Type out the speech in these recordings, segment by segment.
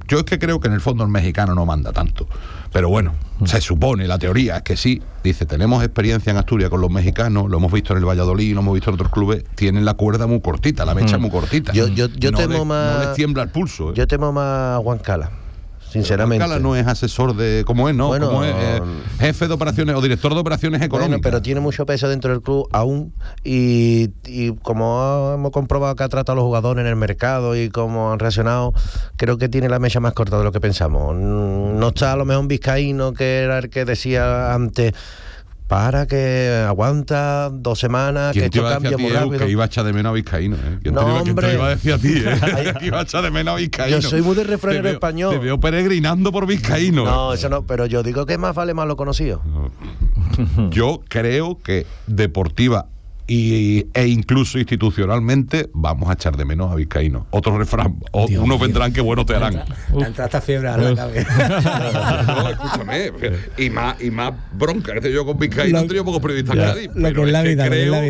Yo es que creo que en el fondo el mexicano no manda tanto. Pero bueno, se supone, la teoría es que sí. Dice, tenemos experiencia en Asturias con los mexicanos, lo hemos visto en el Valladolid, lo hemos visto en otros clubes, tienen la cuerda muy cortita, la mecha muy cortita. Yo temo más... No les tiembla el pulso. Yo temo más a Juan Cala, sinceramente. Juan Cala no es asesor de... ¿Cómo es? No, bueno, ¿cómo es? Jefe de operaciones o director de operaciones económicas. Bueno, pero tiene mucho peso dentro del club aún, y como hemos comprobado que ha tratado a los jugadores en el mercado y cómo han reaccionado, creo que tiene la mecha más corta de lo que pensamos. No está a lo mejor un Vizcaíno, que era el que decía antes... Para que aguanta 2 semanas, que esto cambia muy rápido. Que iba a echar de menos a Vizcaíno, ¿eh? ¿Quién te iba a decir a ti, que iba a echar de menos a Vizcaíno? Yo soy muy de refranero español. Te veo peregrinando por Vizcaíno. No, eso no, pero yo digo que más vale malo conocido. Yo creo que deportiva e incluso institucionalmente vamos a echar de menos a Vizcaíno. Otro refrán, unos vendrán que buenos te harán. Esta fiebre a la cabeza. No, escúchame, y más bronca que yo con Vizcaíno, no tenía pocos periodistas en Cádiz. Lo que es la vida,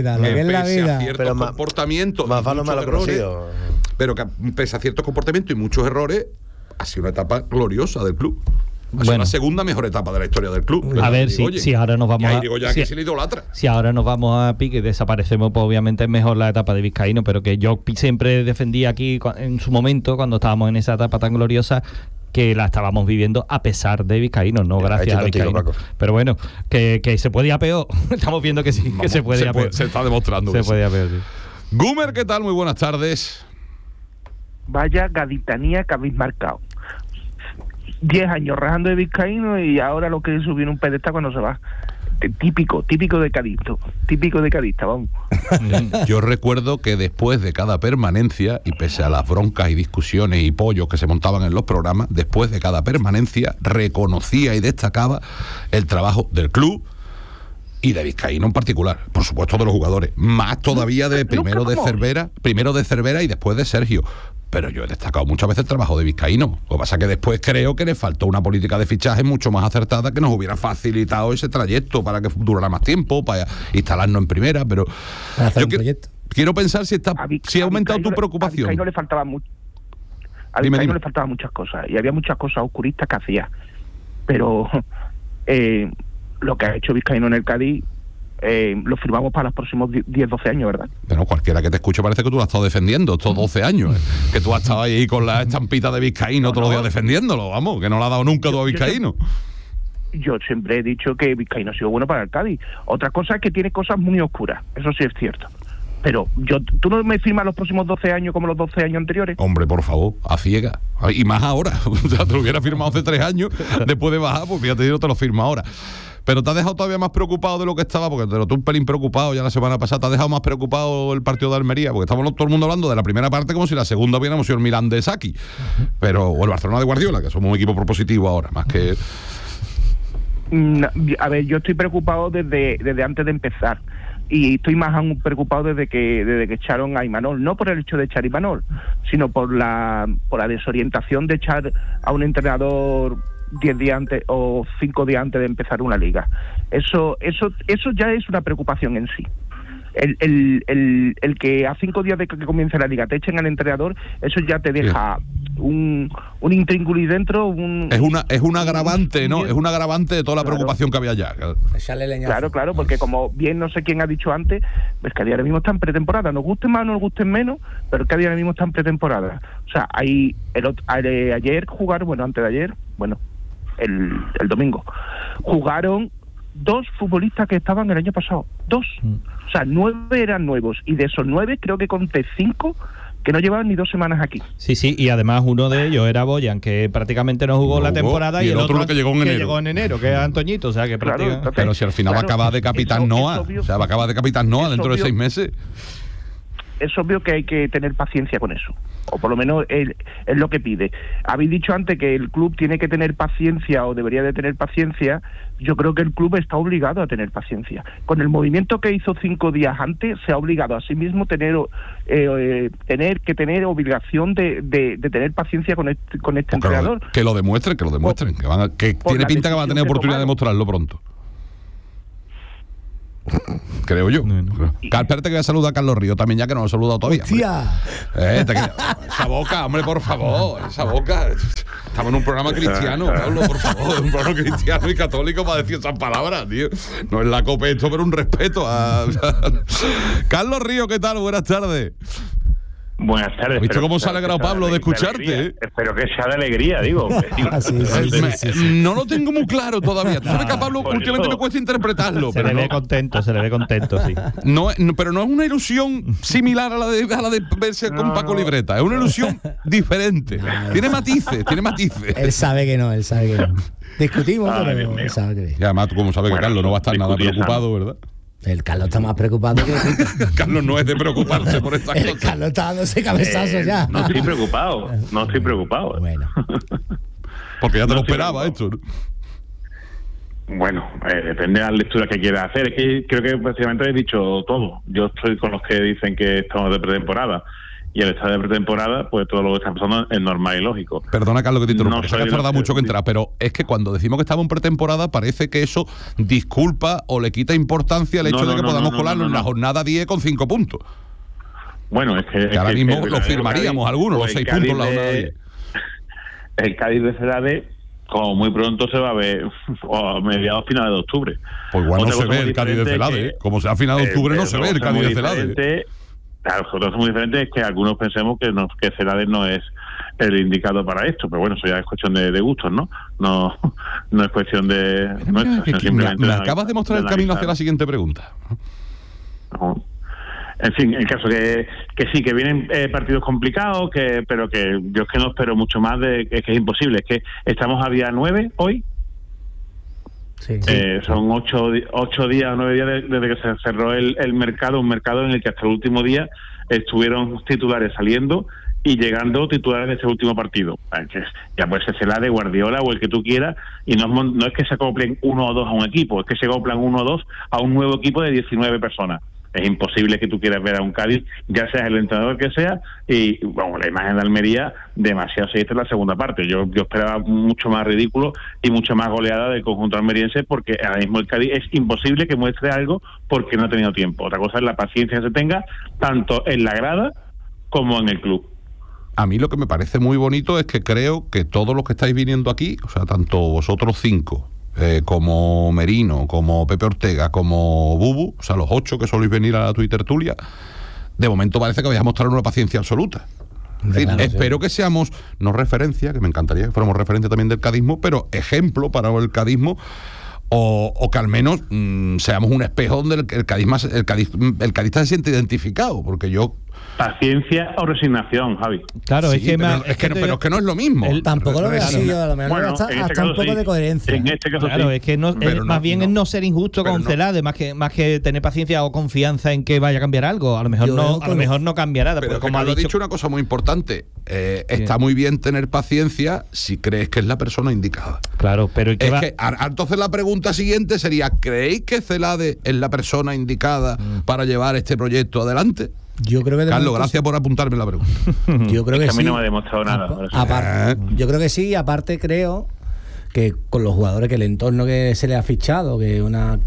a ciertos comportamientos, más vale malo conocido. Pero que pese a ciertos comportamientos y muchos errores, ha sido una etapa gloriosa del club. Ha sido la segunda mejor etapa de la historia del club. A ver, si ahora nos vamos si ahora nos vamos a pique y desaparecemos, pues obviamente es mejor la etapa de Vizcaíno, pero que yo siempre defendí aquí en su momento, cuando estábamos en esa etapa tan gloriosa, que la estábamos viviendo a pesar de Vizcaíno, no gracias a Vizcaíno. Pero bueno, que se puede ir a peor. Estamos viendo que sí, que se puede ir a peor. Se está demostrando. Se puede ir a peor, sí. Gumer, ¿qué tal? Muy buenas tardes. Vaya gaditanía que habéis marcado. 10 años rajando de Vizcaíno y ahora lo que subir un pedestal cuando se va. Típico de cadista, vamos. Yo recuerdo que después de cada permanencia, y pese a las broncas y discusiones y pollos que se montaban en los programas, después de cada permanencia reconocía y destacaba el trabajo del club y de Vizcaíno en particular, por supuesto de los jugadores, más todavía de primero de Cervera y después de Sergio. Pero yo he destacado muchas veces el trabajo de Vizcaíno. Lo que pasa es que después creo que le faltó una política de fichaje mucho más acertada que nos hubiera facilitado ese trayecto para que durara más tiempo, para instalarnos en primera. Pero yo quiero pensar si ha aumentado tu preocupación. A Vizcaíno le faltaba mucho. A Vizcaíno le faltaban muchas cosas y había muchas cosas oscuristas que hacía. Pero lo que ha hecho Vizcaíno en el Cádiz, lo firmamos para los próximos 10-12 años, ¿verdad? Pero cualquiera que te escuche parece que tú lo has estado defendiendo estos 12 años, que tú has estado ahí con la estampita de Vizcaíno todos los días defendiéndolo, vamos, que no le ha dado nunca tú a Vizcaíno. Yo siempre he dicho que Vizcaíno ha sido bueno para el Cádiz. Otra cosa es que tiene cosas muy oscuras, eso sí es cierto. Pero tú no me firmas los próximos 12 años como los 12 años anteriores. Hombre, por favor, a ciega. Y más ahora. O sea, te lo hubiera firmado hace 3 años, después de bajar, pues fíjate, yo te lo firmo ahora. Pero te has dejado todavía más preocupado de lo que estaba, porque te noté un pelín preocupado ya la semana pasada. Te has dejado más preocupado el partido de Almería, porque estábamos todo el mundo hablando de la primera parte como si la segunda hubiéramos sido el Milán de Saki. Pero, o el Barcelona de Guardiola, que somos un equipo propositivo ahora, más que... A ver, yo estoy preocupado desde antes de empezar. Y estoy más aún preocupado desde que echaron a Imanol, no por el hecho de echar a Imanol, sino por la desorientación de echar a un entrenador 10 días antes o 5 días antes de empezar una liga. Eso ya es una preocupación en sí. El que a 5 días de que comience la liga te echen al entrenador, eso ya te deja un intríngulis dentro. Es un agravante, ¿no? Es un agravante de toda la preocupación que había ya. Claro, porque como bien no sé quién ha dicho antes, pues que ahora mismo está en pretemporada. Nos gusten más o nos gusten menos, pero que ahora mismo está en pretemporada. O sea, ayer jugaron, antes de ayer, el domingo, jugaron 2 futbolistas que estaban el año pasado. 2. O sea, 9 eran nuevos. Y de esos 9 creo que conté 5 que no llevaban ni 2 semanas aquí. Sí, y además uno de ellos era Boyan, que prácticamente no jugó la temporada, y el otro que llegó en enero, que es Antoñito, o sea que prácticamente... Pero si al final va a acabar de capitán Noah, va a acabar de capitán Noah dentro de 6 meses. Es obvio que hay que tener paciencia con eso, o por lo menos es lo que pide. Habéis dicho antes que el club tiene que tener paciencia, o debería de tener paciencia. Yo creo que el club está obligado a tener paciencia. Con el movimiento que hizo 5 días antes, se ha obligado a sí mismo tener obligación de tener paciencia con este entrenador. Que lo demuestren, que tiene pinta que van a tener oportunidad de demostrarlo pronto. Creo yo. Espérate que voy a saludar a Carlos Río también, ya que no lo he saludado todavía. ¡Hostia! Esa boca, hombre, por favor, esa boca. Estamos en un programa cristiano, Pablo, por favor, un programa cristiano y católico para decir esas palabras, tío. No es la cope esto, pero un respeto a... Carlos Río, ¿qué tal? Buenas tardes. Buenas tardes. ¿Has visto cómo se ha alegrado Pablo de escucharte? Espero que sea de alegría, digo. Sí. No lo tengo muy claro todavía. Tú sabes que a Pablo últimamente me cuesta interpretarlo. Se le ve contento, sí. Pero no es una ilusión similar a la de verse con Paco Libreta. Es una ilusión diferente. Tiene matices. Él sabe que no. Discutimos, pero él sabe que Y además, tú como sabes que Carlos no va a estar nada preocupado, ¿verdad? el Carlos está más preocupado que... Carlos no es de preocuparse por estas cosas. Carlos está dándose cabezazos ya. No estoy preocupado. Bueno. Porque ya te lo esperaba esto, ¿no? Bueno, depende de las lecturas que quieras hacer. Es que creo que básicamente he dicho todo. Yo estoy con los que dicen que estamos de pretemporada. Y al estar de pretemporada, pues todo lo que está pasando es normal y lógico. Perdona, Carlos, que te interrumpa. No sé que has tardado mucho que entrar, pero es que cuando decimos que estamos en pretemporada, parece que eso disculpa o le quita importancia al hecho de que podamos colarnos en la jornada 10 con 5 puntos. Bueno, es que ahora mismo lo firmaríamos algunos, los 6 puntos en la jornada 10. El Cádiz de Celade, como muy pronto se va a ver, o a mediados finales de octubre. Pues igual no se ve el Cádiz de Celade, como sea a finales de octubre no se ve el Cádiz de Celade. Claro, otra cosa muy diferente es que algunos pensemos que Celades no es el indicado para esto, pero bueno, eso ya es cuestión de gustos, ¿no? No es cuestión de... Me acabas de mostrar el camino hacia la siguiente pregunta. En fin, el caso que sí, que vienen partidos complicados, pero que yo es que no espero mucho más, es que es imposible. Es que estamos a día 9 hoy. Sí. Son 8 días o 9 días desde que se cerró el mercado, un mercado en el que hasta el último día estuvieron titulares saliendo y llegando titulares de ese último partido. Ya puede ser Celade, Guardiola o el que tú quieras, y no es que se acoplen uno o dos a un equipo, es que se acoplan uno o dos a un nuevo equipo de 19 personas. Es imposible que tú quieras ver a un Cádiz, ya seas el entrenador que sea, y bueno, la imagen de Almería demasiado se dice en la segunda parte. Yo esperaba mucho más ridículo y mucho más goleada del conjunto almeriense, porque ahora mismo el Cádiz es imposible que muestre algo porque no ha tenido tiempo. Otra cosa es la paciencia que se tenga, tanto en la grada como en el club. A mí lo que me parece muy bonito es que creo que todos los que estáis viniendo aquí, o sea, tanto vosotros 5, como Merino, como Pepe Ortega, como Bubu, o sea, los 8 que soléis venir a la Twitter tertulia, de momento parece que vais a mostrar una paciencia absoluta. Claro, espero que seamos, no referencia, que me encantaría que fuéramos referencia también del cadismo, pero ejemplo para el cadismo, o que al menos seamos un espejo donde el cadista se siente identificado, porque yo... Paciencia o resignación, Javi. Claro, sí, pero es que no es lo mismo. Tampoco lo veo así, yo a lo mejor hasta un poco de coherencia. En este caso claro, es que más bien es no ser injusto con Celade, más que tener paciencia o confianza en que vaya a cambiar algo. A lo mejor no cambia nada. Pero como ha dicho una cosa muy importante, está muy bien tener paciencia si crees que es la persona indicada. Claro, pero entonces la pregunta siguiente sería: ¿creéis que Celade es la persona indicada para llevar este proyecto adelante? Yo creo que Carlos, gracias por apuntarme la pregunta. Yo creo que a mí sí. no me ha demostrado nada. Yo creo que sí, y aparte creo que con los jugadores, que el entorno que se le ha fichado, que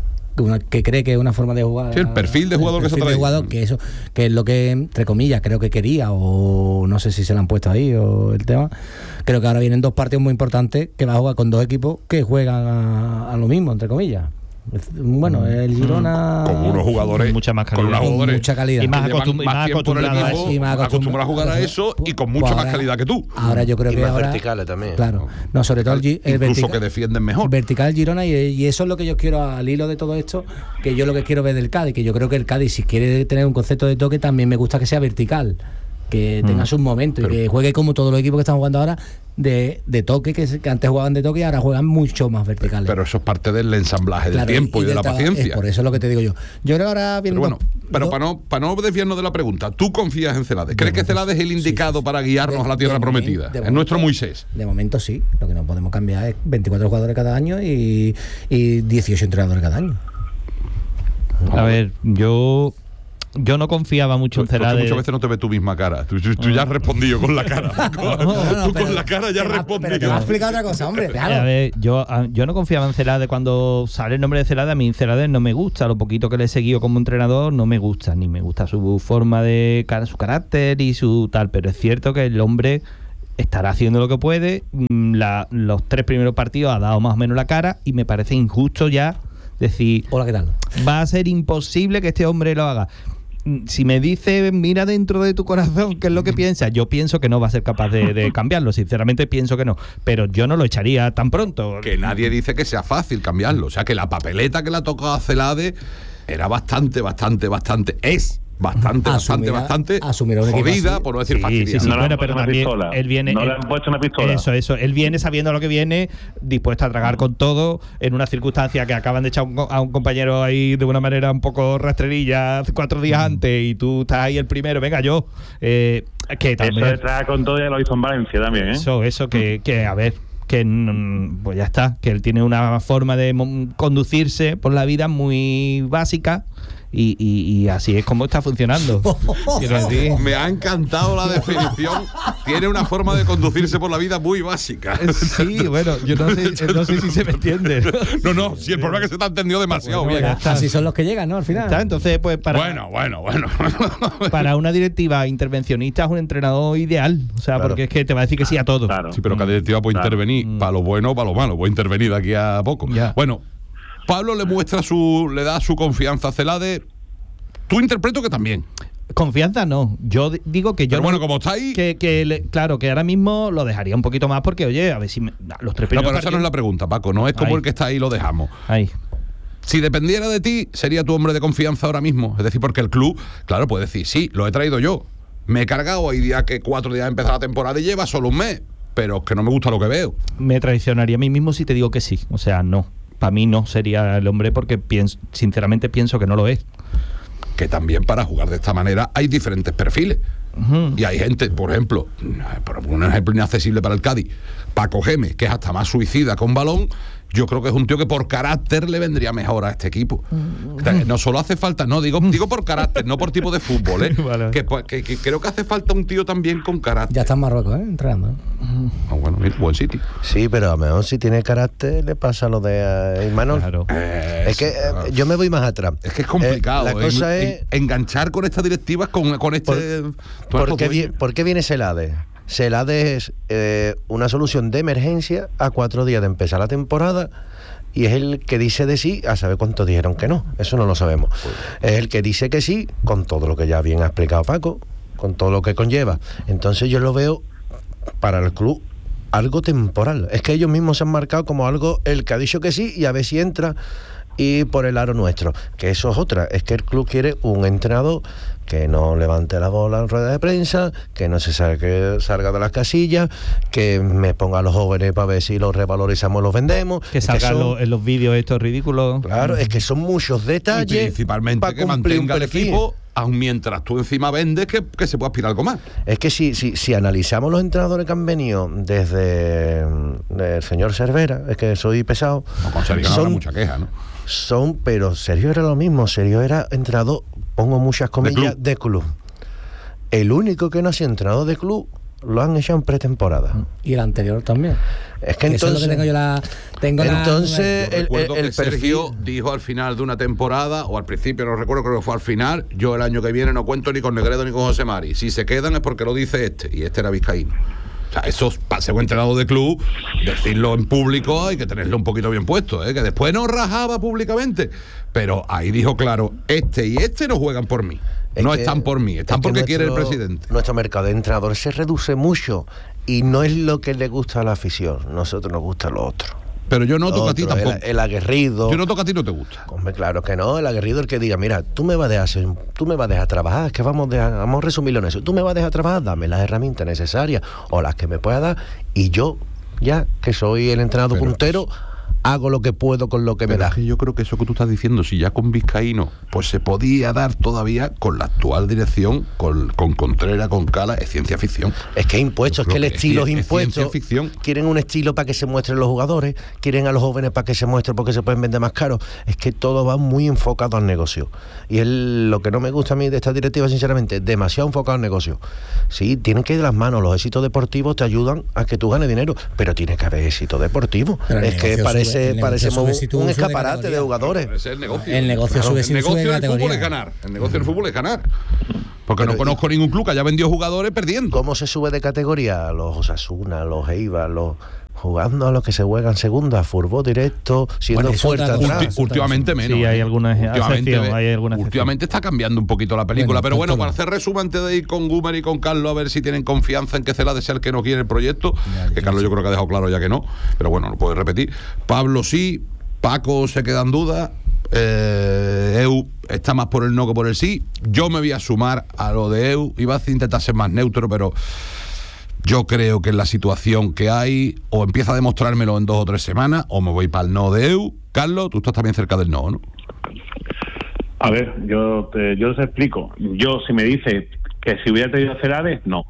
que cree que es una forma de jugar, sí, el perfil de jugador que se trae, que eso, que es lo que entre comillas creo que quería, o no sé si se lo han puesto ahí o el tema. Creo que ahora vienen 2 partidos muy importantes que va a jugar con 2 equipos que juegan a lo mismo, entre comillas. Bueno, el Girona con unos jugadores mucha más calidad, con mucha calidad, y más acostumbrados a jugar a eso y con mucha más calidad que tú. Ahora yo creo que más ahora verticales también. Claro, no, sobre todo el incluso vertical, que defienden mejor. Vertical Girona, y eso es lo que yo quiero al hilo de todo esto, que yo lo que quiero ver del Cádiz, que yo creo que el Cádiz, si quiere tener un concepto de toque, también me gusta que sea vertical, que tenga sus momentos y que juegue como todos los equipos que están jugando ahora de toque, que antes jugaban de toque y ahora juegan mucho más verticales. Pero eso es parte del ensamblaje, del tiempo y de la paciencia. Por eso es lo que te digo yo. Yo creo que ahora viendo... Pero para no desviarnos de la pregunta, ¿tú confías en Celades? ¿Crees que Celades es el indicado para guiarnos a la tierra prometida? Es nuestro Moisés. De momento sí. Lo que no podemos cambiar es 24 jugadores cada año y 18 entrenadores cada año. A ver, yo yo no confiaba mucho en Celade. Muchas veces no te ves tu misma cara. Tú ya has respondido con la cara. Tú con la cara ya has respondido. Pero te va a explicar otra cosa, hombre. A ver, yo no confiaba en Celade. Cuando sale el nombre de Celade, a mí Celade no me gusta. Lo poquito que le he seguido como entrenador no me gusta. Ni me gusta su forma de su carácter y su tal. Pero es cierto que el hombre estará haciendo lo que puede. Los 3 primeros partidos ha dado más o menos la cara y me parece injusto ya decir, hola, ¿qué tal? Va a ser imposible que este hombre lo haga. Si me dice, mira dentro de tu corazón qué es lo que piensas, yo pienso que no va a ser capaz de cambiarlo, sinceramente pienso que no, pero yo no lo echaría tan pronto. Que nadie dice que sea fácil cambiarlo, o sea que la papeleta que le ha tocado a Celade era bastante jodida, por no decir fastidiada. Sí, bueno, pero también él viene, no le han puesto una pistola. Eso, él viene sabiendo lo que viene, dispuesto a tragar con todo, en una circunstancia que acaban de echar a un compañero ahí de una manera un poco rastrerilla 4 días antes, y tú estás ahí el primero, venga yo. Que también, eso de tragar con todo ya lo hizo en Valencia también, ¿eh? Eso que a ver, que pues ya está, que él tiene una forma de conducirse por la vida muy básica. Y así es como está funcionando. Quiero decir. Me ha encantado la definición. Tiene una forma de conducirse por la vida muy básica. Sí, bueno, yo no sé si se me entiende. No, si el problema es que se te ha entendido demasiado bien. Así son los que llegan, ¿no? Al final. Entonces, pues Bueno. Para una directiva intervencionista es un entrenador ideal. O sea, porque es que te va a decir que sí a todo. Claro. Sí, pero cada directiva puede intervenir para lo bueno o para lo malo. Puede intervenir de aquí a poco. Ya. Bueno, Pablo le da su confianza a Celade. Tú interpreto que también. Confianza no. Yo digo que yo. Pero bueno, como está ahí. Claro, que ahora mismo lo dejaría un poquito más porque, oye, a ver si los 3 primeros. No, pero esa no es la pregunta, Paco. No es como el que está ahí lo dejamos. Ahí. Si dependiera de ti, sería tu hombre de confianza ahora mismo. Es decir, porque el club, claro, puede decir, sí, lo he traído yo. Me he cargado, hoy día que 4 días empezar la temporada y lleva solo un mes. Pero es que no me gusta lo que veo. Me traicionaría a mí mismo si te digo que sí. O sea, no. Para mí no sería el hombre porque sinceramente pienso que no lo es. Que también para jugar de esta manera hay diferentes perfiles. Y hay gente, por ejemplo, un ejemplo inaccesible para el Cádiz, Paco Gémez, que es hasta más suicida con balón. Yo creo que es un tío que por carácter le vendría mejor a este equipo. No solo hace falta, no, digo por carácter, no por tipo de fútbol, ¿eh? Vale. Que creo que hace falta un tío también con carácter. Ya está en Marruecos, entrenando. Bueno, mira, buen sitio. Sí, pero a lo mejor si tiene carácter le pasa lo de Imanol. Claro. Es que yo me voy más atrás. Es que es complicado. La cosa es enganchar con estas directivas con este. ¿Por qué viene Celade? Celade es una solución de emergencia a 4 días de empezar la temporada, y es el que dice de sí, a saber cuántos dijeron que no, eso no lo sabemos. Es el que dice que sí, con todo lo que ya bien ha explicado Paco, con todo lo que conlleva. Entonces yo lo veo para el club algo temporal. Es que ellos mismos se han marcado como algo, el que ha dicho que sí, y a ver si entra y por el aro nuestro, que eso es otra. Es que el club quiere un entrenador que no levante la bola en rueda de prensa, que no se salga de las casillas, que me ponga a los jóvenes para ver si los revalorizamos, los vendemos, que salgan en los vídeos estos ridículos. Claro, es que son muchos detalles, y principalmente que mantenga el equipo, aun mientras tú encima vendes, que se pueda aspirar algo más. Es que si analizamos los entrenadores que han venido desde el señor Cervera, es que soy pesado, no, con Sergio no habrá mucha queja, ¿no? Pero Sergio era lo mismo. Sergio era entrenador, pongo muchas comillas, de club. El único que no ha sido entrenador de club lo han echado en pretemporada. Y el anterior también. Es que entonces. Eso es lo que tengo entonces, el Sergio dijo al final de una temporada, o al principio, no recuerdo, creo que fue al final: yo el año que viene no cuento ni con Negredo ni con José Mari. Si se quedan es porque lo dice este, y este era vizcaíno. O sea, eso, para ser un entrenador de club, decirlo en público hay que tenerlo un poquito bien puesto, ¿eh? Que después no rajaba públicamente, pero ahí dijo claro, este y este no juegan por mí. No están por mí, están porque quiere el presidente. Nuestro mercado de entrenadores se reduce mucho y no es lo que le gusta a la afición. Nosotros nos gusta lo otro. Pero yo noto que a ti tampoco. El aguerrido. Yo noto que a ti no te gusta. Hombre, claro que no. El aguerrido, el que diga, mira, tú me vas a dejar trabajar, es que vamos a resumirlo en eso. Tú me vas a dejar trabajar, dame las herramientas necesarias o las que me puedas dar, y yo, ya que soy el entrenador puntero, hago lo que puedo con lo que me da. Es que yo creo que eso que tú estás diciendo, si ya con Vizcaíno, pues se podía dar todavía con la actual dirección, con Contreras, con Cala, es ciencia ficción. Es que es impuesto, es que el estilo es impuesto. Ciencia ficción. Quieren un estilo para que se muestren los jugadores, quieren a los jóvenes para que se muestren porque se pueden vender más caro. Es que todo va muy enfocado al negocio. Y es lo que no me gusta a mí de esta directiva, sinceramente, demasiado enfocado al negocio. Sí, tienen que ir de las manos. Los éxitos deportivos te ayudan a que tú ganes dinero, pero tiene que haber éxito deportivo. Es que parecemos un escaparate de jugadores. El negocio. El negocio claro, sube, el negocio sube del categoría. fútbol es ganar. El negocio del fútbol es ganar. Porque no conozco ningún club que haya vendido jugadores perdiendo. ¿Cómo se sube de categoría? Los Osasuna, los Eibar, jugando a los que se juegan segunda, fútbol directo, siendo fuerte atrás. Últimamente menos. Sí, hay algunas últimamente está cambiando un poquito la película. Pero bueno, para hacer resumen, antes de ir con Gumer y con Carlos, a ver si tienen confianza en que Celades sea el que no quiere el proyecto, que Carlos yo creo que ha dejado claro ya que no, pero bueno, lo puede repetir. Pablo sí, Paco se queda en duda, Eu está más por el no que por el sí. Yo me voy a sumar a lo de Eu, iba a intentar ser más neutro, pero yo creo que en la situación que hay, o empieza a demostrármelo en 2 o 3 semanas, o me voy para el no de Eu. Carlos, tú estás también cerca del no, ¿no? A ver, yo os explico. Yo, si me dice que si hubiera tenido Celades, no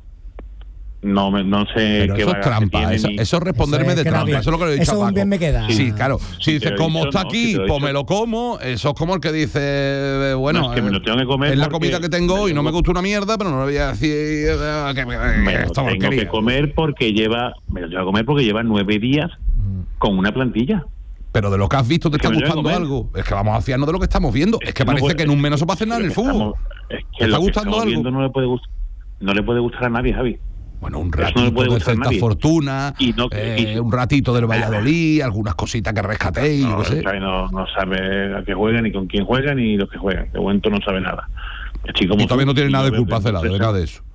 sé pero qué eso es trampa, eso es responderme de trampa, eso es lo que le he dicho a Paco. Bien me queda. Sí, claro. Si dices, como está no, aquí, si pues me lo como, eso es como el que dice, bueno, no, es que me lo tengo que comer, es la comida que tengo y no me gusta una mierda, pero no le voy a decir que me lo tengo que comer porque lleva 9 días con una plantilla. Pero de lo que has visto te está gustando algo. Es que vamos a fiarnos de lo que estamos viendo. Es que parece que en un mes no se puede hacer nada en el fútbol. ¿Te está gustando algo? No le puede gustar a nadie, Javi. Bueno, un ratito de Celta Fortuna, un ratito del Valladolid, algunas cositas que rescatéis, no sabe a qué juega, ni con quién juega, ni los que juegan. De momento no sabe nada. Y todavía no tiene nada de culpa Celades, de nada de eso.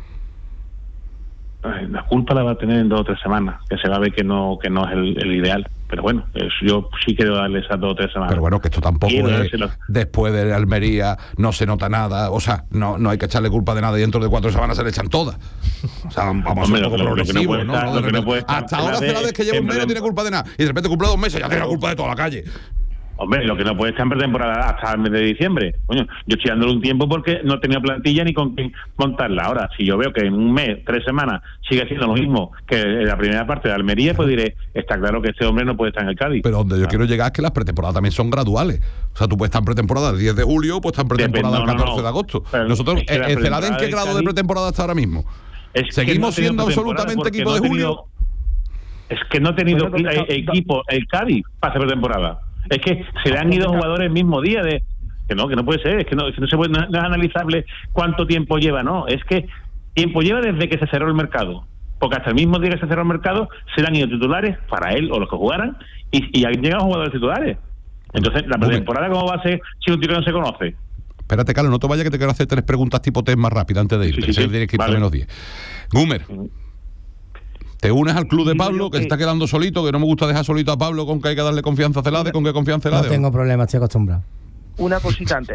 La culpa la va a tener en 2 o 3 semanas, que se va a ver que no es el ideal. Pero bueno, yo sí quiero darle esas 2 o 3 semanas. Pero bueno, que esto tampoco es, después de Almería no se nota nada, o sea, no hay que echarle culpa de nada y dentro de 4 semanas se le echan todas. O sea, vamos a ser un poco progresivos, ¿no? Hasta ahora Celades que lleva un mes no tiene culpa de nada y de repente cumple 2 meses ya tiene la culpa de toda la calle. Hombre, lo que no puede estar en pretemporada hasta el mes de diciembre. Coño, yo estoy dándole un tiempo porque no tenía plantilla ni con quién montarla. Ahora, si yo veo que en un mes, 3 semanas, sigue haciendo lo mismo que en la primera parte de Almería, pues diré, está claro que este hombre no puede estar en el Cádiz. Pero donde yo quiero llegar es que las pretemporadas también son graduales. O sea, tú puedes estar en pretemporada el 10 de julio, pues estar en pretemporada el 14 de agosto. Pero nosotros, ¿en Celades en qué grado de pretemporada está ahora mismo? ¿Seguimos siendo absolutamente equipo de julio? Es que no ha tenido equipo el Cádiz para hacer pretemporada. Es que se le han ido jugadores el mismo día que no puede ser, es que no se puede, no es analizable cuánto tiempo lleva, no, es que tiempo lleva desde que se cerró el mercado, porque hasta el mismo día que se cerró el mercado se le han ido titulares para él o los que jugaran y han llegado jugadores titulares. Entonces, la pretemporada, ¿cómo va a ser si un tío no se conoce? Espérate, Carlos, no te vayas que te quiero hacer 3 preguntas tipo test más rápidas antes de irte, sí, tienes que irte vale. menos 10. Gumer, ¿te unes al club de Pablo, que se está quedando solito, que no me gusta dejar solito a Pablo, con que hay que darle confianza a Celades, con que confianza a Celades? No tengo problema, estoy acostumbrado. Una cosita antes.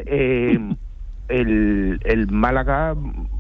El Málaga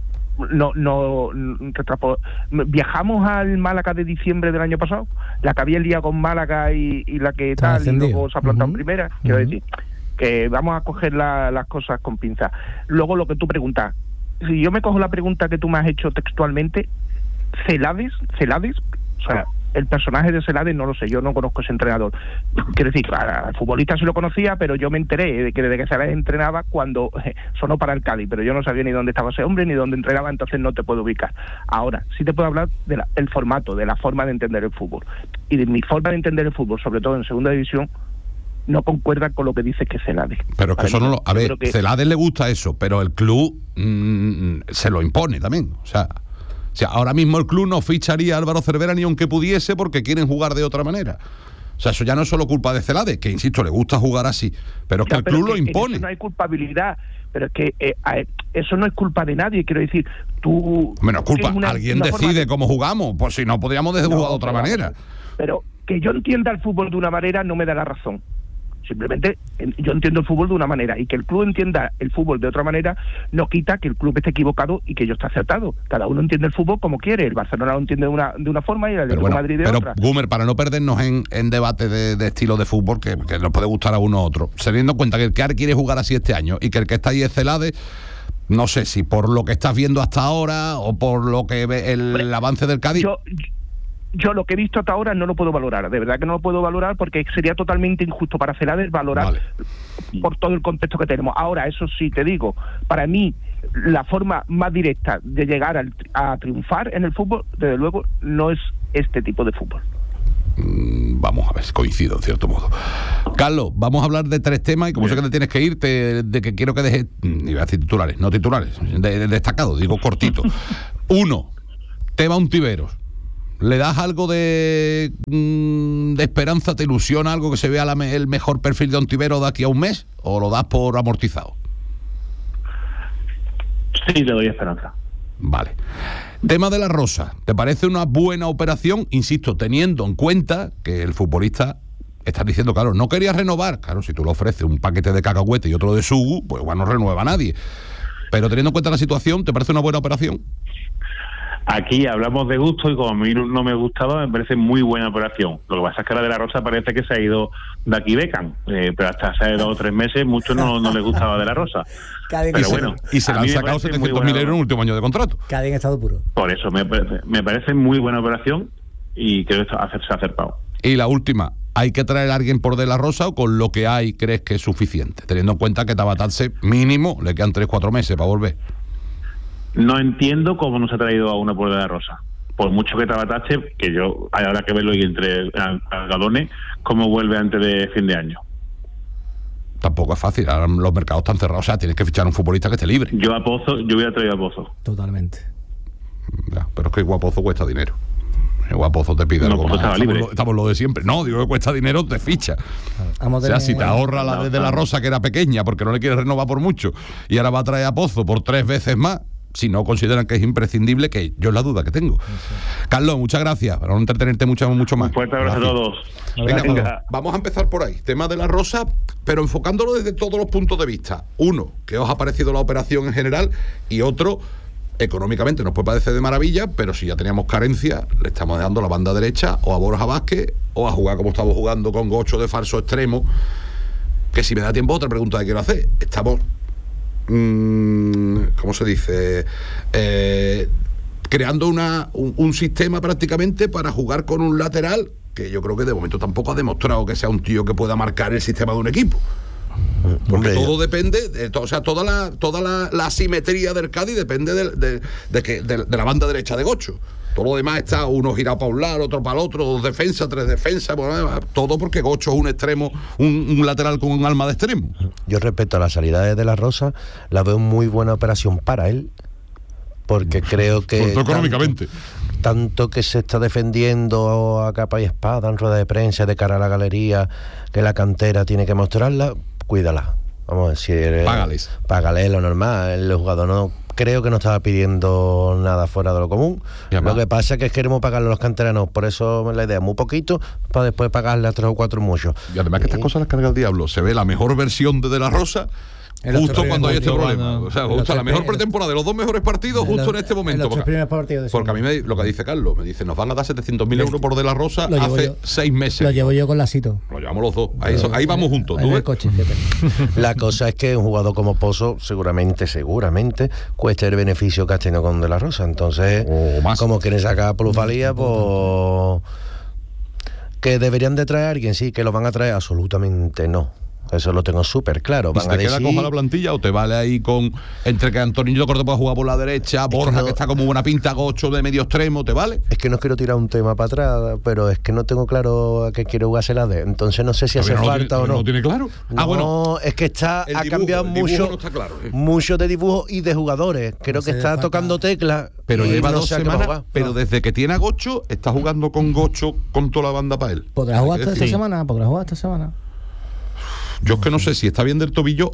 viajamos al Málaga de diciembre del año pasado, la que había el día con Málaga y la que tal, y luego se ha plantado en primera. Quiero decir que vamos a coger las cosas con pinzas. Luego, lo que tú preguntas, si yo me cojo la pregunta que tú me has hecho textualmente, Celades, o sea, el personaje de Celades no lo sé, yo no conozco ese entrenador. Quiero decir, al futbolista sí lo conocía, pero yo me enteré de que desde que Celades entrenaba cuando sonó para el Cádiz, pero yo no sabía ni dónde estaba ese hombre ni dónde entrenaba, entonces no te puedo ubicar. Ahora, sí te puedo hablar del formato, de la forma de entender el fútbol. Y de mi forma de entender el fútbol, sobre todo en segunda división, no concuerda con lo que dice que Celades. Pero es que eso no lo... A ver, Celades le gusta eso, pero el club se lo impone también, o sea, ahora mismo el club no ficharía a Álvaro Cervera ni aunque pudiese porque quieren jugar de otra manera. O sea, eso ya no es solo culpa de Celades, que insisto, le gusta jugar así, pero es que el club lo impone. Eso no hay culpabilidad, pero es que eso no es culpa de nadie, quiero decir, tú... Menos culpa, alguien decide cómo jugamos, pues si no podríamos jugar de otra manera. Pero que yo entienda el fútbol de una manera no me da la razón. O Simplemente yo entiendo el fútbol de una manera, y que el club entienda el fútbol de otra manera no quita que el club esté equivocado y que yo esté acertado. Cada uno entiende el fútbol como quiere. El Barcelona lo entiende de una forma y el Atlético de Madrid de otra. Pero, Gumer, para no perdernos en debate de estilo de fútbol, que nos puede gustar a uno u otro, teniendo en cuenta que el que quiere jugar así este año y que el que está ahí es Celades, no sé si por lo que estás viendo hasta ahora o por lo que ve el avance del Cádiz. Yo lo que he visto hasta ahora no lo puedo valorar, de verdad que no lo puedo valorar, porque sería totalmente injusto para Celades valorar por todo el contexto que tenemos. Ahora, eso sí te digo, para mí la forma más directa de llegar a triunfar en el fútbol, desde luego, no es este tipo de fútbol. Vamos a ver, coincido en cierto modo. Carlos, vamos a hablar de 3 temas y como sé que te tienes que ir, de que quiero que dejes, iba a decir titulares, no titulares, de destacado, digo cortito. 1, tema Ontiveros. ¿Le das algo de esperanza, te ilusiona algo que se vea el mejor perfil de Ontiveros de aquí a un mes? ¿O lo das por amortizado? Sí, le doy esperanza. Vale. Tema de la Rosa. ¿Te parece una buena operación? Insisto, teniendo en cuenta que el futbolista está diciendo, claro, no quería renovar. Claro, si tú le ofreces un paquete de cacahuete y otro de sugu, pues igual no renueva a nadie. Pero teniendo en cuenta la situación, ¿te parece una buena operación? Aquí hablamos de gusto y como a mí no me gustaba, me parece muy buena operación. Lo que pasa es que la de la Rosa parece que se ha ido de aquí Beckham, pero hasta hace 2 o 3 meses muchos no les gustaba de la Rosa. Pero bueno, y se le han sacado 700.000 euros en el último año de contrato. Cádiz en estado puro. Por eso me parece muy buena operación y creo que se ha acertado. Y la última, ¿hay que traer a alguien por de la Rosa o con lo que hay crees que es suficiente? Teniendo en cuenta que Tabatarse mínimo le quedan 3-4 meses para volver. No entiendo cómo no se ha traído a una por de la Rosa. Por mucho que Tabatarse, que yo habrá que verlo y entre Galones, cómo vuelve antes de fin de año. Tampoco es fácil, ahora los mercados están cerrados, o sea, tienes que fichar a un futbolista que esté libre. Yo hubiera traído a Pozo. Totalmente. Ya, pero es que Guapozo cuesta dinero. Guapozo te pide algo más. Estamos lo de siempre. No, digo que cuesta dinero, te ficha. O sea, si te ahorra la de la Rosa, que era pequeña, porque no le quieres renovar por mucho, y ahora va a traer a Pozo por 3 veces más, si no consideran que es imprescindible, que yo es la duda que tengo. Sí. Carlos, muchas gracias, para no entretenerte mucho más. Un fuerte abrazo a todos. Venga, vamos a empezar por ahí. Tema de la Rosa, pero enfocándolo desde todos los puntos de vista. Uno, ¿qué os ha parecido la operación en general? Y otro, económicamente nos puede parecer de maravilla, pero si ya teníamos carencia, le estamos dejando la banda derecha o a Borja Vázquez o a jugar como estamos jugando con Gocho de falso extremo, que si me da tiempo, otra pregunta que quiero hacer. Estamos... ¿cómo se dice? Creando un sistema prácticamente para jugar con un lateral que yo creo que de momento tampoco ha demostrado que sea un tío que pueda marcar el sistema de un equipo. Porque todo depende, o sea, toda la asimetría del Cádiz depende de la banda derecha de Gocho. Todo lo demás está uno girado para un lado, otro para el otro, 2 defensas, 3 defensas, todo porque Gocho es un extremo, un lateral con un alma de extremo. Yo respecto a la salida de De la Rosa, la veo muy buena operación para él, porque creo que económicamente tanto que se está defendiendo a capa y espada en rueda de prensa de cara a la galería, que la cantera tiene que mostrarla, cuídala. Vamos a decir, págales lo normal. El jugador no creo que no estaba pidiendo nada fuera de lo común. Lo que pasa es que queremos pagarle a los canteranos, por eso la idea, muy poquito, para después pagarle a 3 o 4 muchos. Y además que estas cosas las carga el diablo. Se ve la mejor versión de la Rosa justo cuando hay este problema. O sea, justo la mejor pretemporada de los 2 mejores partidos justo en este momento. Porque a mí lo que dice Carlos, me dice, nos van a dar 700.000 euros por De la Rosa hace 6 meses. Lo llevo yo con Lacito. Lo llevamos los dos. Ahí vamos juntos. ¿Tú ves? Coche, la cosa es que un jugador como Pozo seguramente cuesta el beneficio que has tenido con De la Rosa. Entonces, como quieren sacar plusvalía, pues que deberían de traer a alguien, sí, que lo van a traer, absolutamente no. Eso lo tengo súper claro. ¿Y si te queda coja la plantilla o te vale ahí con entre que Antonio Corte pueda jugar por la derecha, Borja que está como buena pinta, Gocho de medio extremo, te vale? Es que no quiero tirar un tema para atrás, pero es que no tengo claro a qué quiero jugarse la de. Entonces no sé si hace falta o no. ¿No tiene claro? No, es que ha cambiado mucho, no está claro, mucho de dibujo y de jugadores. Creo que está tocando teclas. Pero lleva 2 semanas, pero desde que tiene a Gocho, está jugando con Gocho con toda la banda para él. ¿Podrá jugar esta semana? Yo es que no sé si está bien del tobillo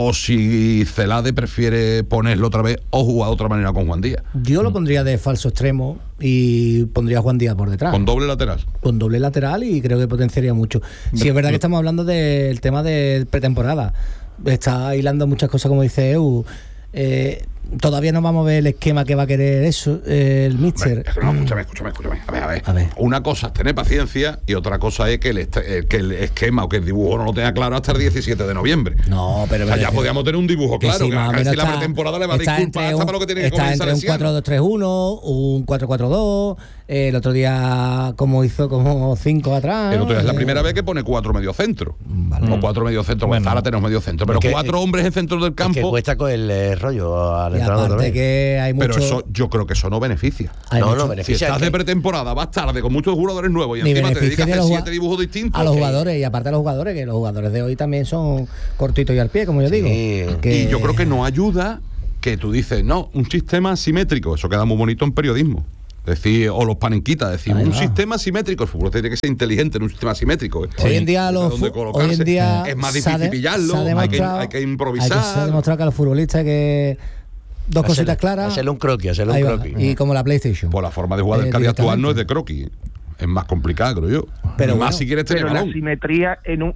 o si Celade prefiere ponerlo otra vez o jugar de otra manera con Juan Díaz. Yo lo pondría de falso extremo y pondría a Juan Díaz por detrás. Con doble lateral. Con doble lateral, y creo que potenciaría mucho. Sí, es verdad que estamos hablando del tema de pretemporada. Está hilando muchas cosas, como dice Eu. Todavía no vamos a ver el esquema que va a querer eso, el míster. Escúchame. A ver. Una cosa es tener paciencia y otra cosa es que el esquema o que el dibujo no lo tenga claro hasta el 17 de noviembre. No, pero... O sea, ya podíamos tener un dibujo claro, sí, que si la pretemporada le va a disculpar hasta para lo que tiene que comenzar. Está entre un 4-2-3-1, un 4-4-2, el otro día como hizo como 5 atrás. El otro día es la primera vez que pone 4 mediocentros. Vale. O 4 mediocentros, bueno, ahora tenemos mediocentro. Pero 4 hombres en centro del campo... Es que cuesta con el rollo al entrenador también. Que hay mucho... Pero eso, yo creo que eso no beneficia. No beneficia. Si estás de pretemporada, vas tarde con muchos jugadores nuevos y encima te dedicas a hacer 7 dibujos distintos. A los jugadores, y aparte a los jugadores, que los jugadores de hoy también son cortitos y al pie, como yo digo. Y yo creo que no ayuda que tú dices, no, un sistema simétrico, eso queda muy bonito en periodismo. Decir, o los panenquitas, decir, un sistema simétrico. El fútbol tiene que ser inteligente en un sistema simétrico. Hoy en día es más difícil pillarlo, hay que improvisar. Se ha demostrado que a los futbolistas que dos cositas claras. Hacerle un croquis. Y como la PlayStation. Pues la forma de jugar del Cádiz actual no es de croquis. Es más complicada, creo yo. Pero más si quieres tener balón. La simetría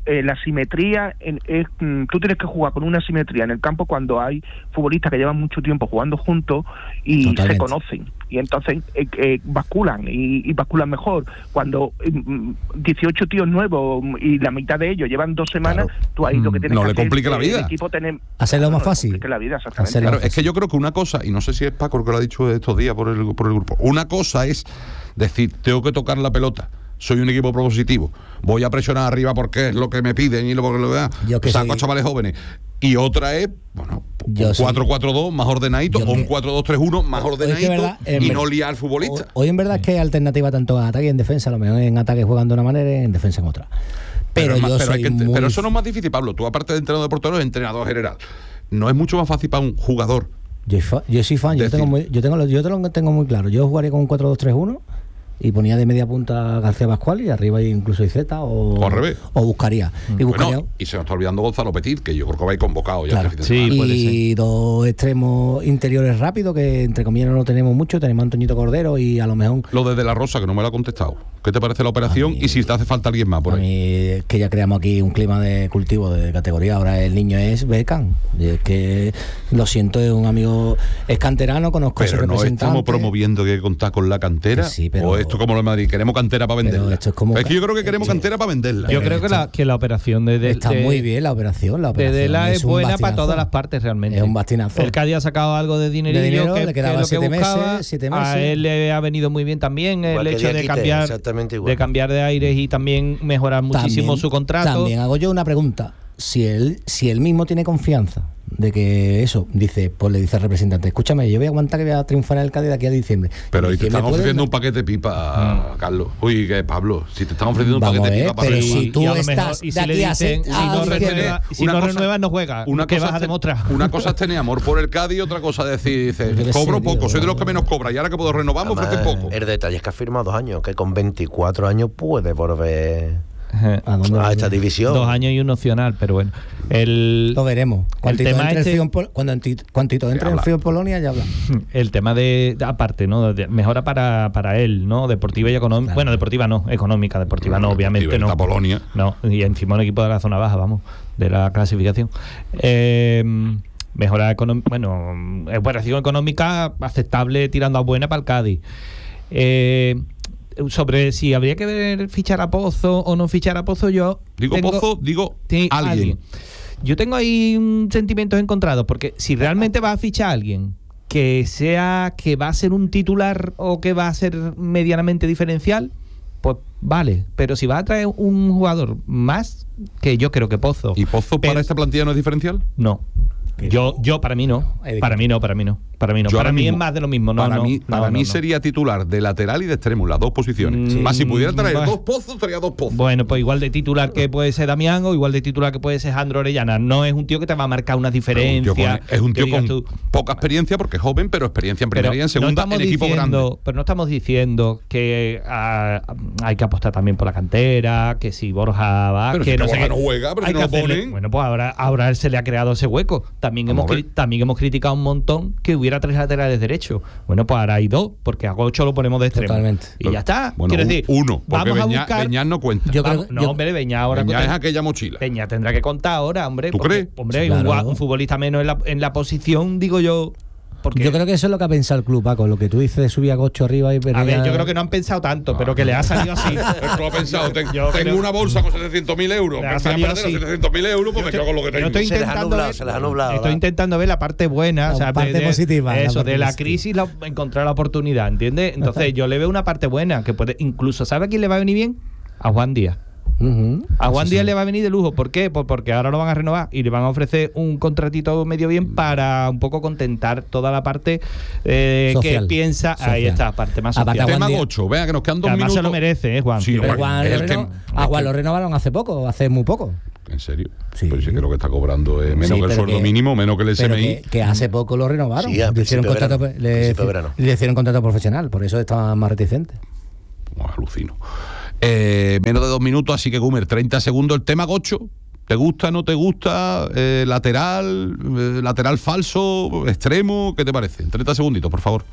tú tienes que jugar con una simetría en el campo cuando hay futbolistas que llevan mucho tiempo jugando juntos y se conocen, y entonces basculan y basculan mejor. Cuando 18 tíos nuevos y la mitad de ellos llevan 2 semanas, tú ahí lo que tienes que hacer, le complica la vida. El equipo hacerlo más fácil. La vida, exactamente. Claro, es que yo creo que una cosa, y no sé si es Paco el que lo ha dicho estos días por el grupo, una cosa es decir, tengo que tocar la pelota, soy un equipo propositivo, voy a presionar arriba porque es lo que me piden y lo que lo vean, saco a chavales jóvenes. Y otra es, bueno, un 4-4-2 más ordenadito, o un 4-2-3-1 más ordenadito, y no liar al futbolista. Hoy en verdad es que hay alternativa tanto en ataque y en defensa. A lo mejor en ataque juegan de una manera y en defensa en otra. Pero eso no es más difícil, Pablo. Tú, aparte de entrenador de porteros, eres entrenador general. No es mucho más fácil para un jugador. Yo soy fan, yo tengo muy claro. Yo jugaría con un 4-2-3-1 y ponía de media punta a García Pascual y arriba incluso Iceta o al revés. O buscaría. Y se nos está olvidando Gonzalo Petit, que yo creo que va a ir convocado ya. Claro. Y 2 extremos interiores rápidos, que entre comillas no lo tenemos mucho. Tenemos a Antoñito Cordero y a lo mejor... Lo de la Rosa, que no me lo ha contestado. ¿Qué te parece la operación? Y si te hace falta alguien más por ahí. A mí es que ya creamos aquí un clima de cultivo de categoría. Ahora el niño es Beckham. Y es que, lo siento, es un amigo, es canterano, conozco a su representante. Pero no estamos promoviendo que hay que contar con la cantera. Sí, pero... O esto como lo de Madrid, queremos cantera para venderla. Esto es que yo creo que queremos cantera para venderla. Yo creo que la operación está muy bien, la operación. De Dela es buena para todas las partes realmente. Es un bastinazo. El Cádiz ha sacado algo de dinerillo, le quedaba 7 meses. A él le ha venido muy bien también el hecho de cambiar de aires y también mejorar muchísimo también, su contrato. También hago yo una pregunta. Si él mismo tiene confianza de que eso, dice, pues le dice al representante, escúchame, yo voy a aguantar que voy a triunfar en el Cádiz de aquí a diciembre. Pero y te están ofreciendo un paquete de pipa, Carlos. Uy, que Pablo, si te están ofreciendo un paquete de pipa para pero si tú estás de aquí a si no renuevas no juegas. ¿Qué vas a demostrar? Una cosa es tener amor por el Cádiz y otra cosa es decir, dice, cobro poco, soy de los que menos cobra y ahora que puedo renovar me ofrecen poco. El detalle es que ha firmado 2 años, que con 24 años puede volver a esta división. 2 años y un opcional, pero bueno. Lo veremos. Cuando Tito entre en frío en Polonia ya habla. El tema de aparte, ¿no? Mejora para él, ¿no? Deportiva y económica. Claro. Bueno, deportiva no, económica. Deportiva no, obviamente no. Polonia. No, y encima un equipo de la zona baja, vamos, de la clasificación. Mejora económica, bueno, operación económica aceptable tirando a buena para el Cádiz. Sobre si habría que fichar a Pozo o no fichar a Pozo, yo digo alguien. Yo tengo ahí sentimientos encontrados, porque si realmente va a fichar a alguien que va a ser un titular o que va a ser medianamente diferencial, pues vale, pero si va a traer un jugador más, que yo creo que Pozo. ¿Y Pozo para esta plantilla no es diferencial? No. Yo para mí no. Para mí no. Para mí es más de lo mismo. Para mí sería titular de lateral y de extremo, las dos posiciones. Más si pudiera traer dos pozos, traía dos pozos. Bueno, pues igual de titular que puede ser Damián o igual de titular que puede ser Jandro Orellana. No es un tío que te va a marcar una diferencia. Es un tío con poca experiencia porque es joven, pero experiencia en primera y en segunda en equipo grande. Pero no estamos diciendo que hay que apostar también por la cantera, que si Borja va, pero que si no sé Borja no juega, pero si no lo ponen. Bueno, pues ahora él se le ha creado ese hueco. También hemos criticado un montón que hubiera 3 laterales derechos. Bueno, pues ahora hay 2, porque a Gocho lo ponemos de extremo. Totalmente. Y ya está. Bueno, quiero decir, uno, porque vamos a buscar. Beñat no cuenta. Hombre, Beñat ahora. Beñat es aquella mochila. Beñat tendrá que contar ahora, hombre. ¿Tú crees? Hombre, Claro. un futbolista menos en la posición, digo yo. Porque yo creo que eso es lo que ha pensado el club, Paco. Lo que tú dices de subir a Gocho arriba y a ver, yo creo que no han pensado tanto, pero que le ha salido así. Es que lo ha pensado. Tengo una bolsa con 700.000 euros. Le ha Me salido perder así. los 700.000 euros, pues me quedo con lo que tengo. Estoy Se les ha nublado. Estoy intentando ver la parte buena, La parte positiva, Eso, la parte de la positiva. crisis, encontrar la oportunidad, ¿entiendes? Entonces, yo le veo una parte buena, que puede, incluso, ¿sabe a quién le va a venir bien? A Juan Díaz. A Juan Díaz le va a venir de lujo. ¿Por qué? Pues porque ahora lo van a renovar y le van a ofrecer un contratito medio bien para un poco contentar toda la parte que piensa. Social. Ahí está, parte más social. Tema Gocho, vea que nos quedan 2 Además minutos. se lo merece, Juan. Sí, Pero hombre, Juan lo renovaron hace muy poco. ¿En serio? Sí. Pues sí, creo que está cobrando menos Sí, que el pero sueldo mínimo, menos que el pero SMI. que hace poco lo renovaron. Sí, a le hicieron principio contrato, de verano. le hicieron contrato profesional, por eso estaban más reticentes. Alucino. Menos de 2 minutos, así que Gumer, 30 segundos. El tema Gocho, ¿te gusta, no te gusta? Lateral falso, extremo, ¿qué te parece? 30 segunditos, por favor.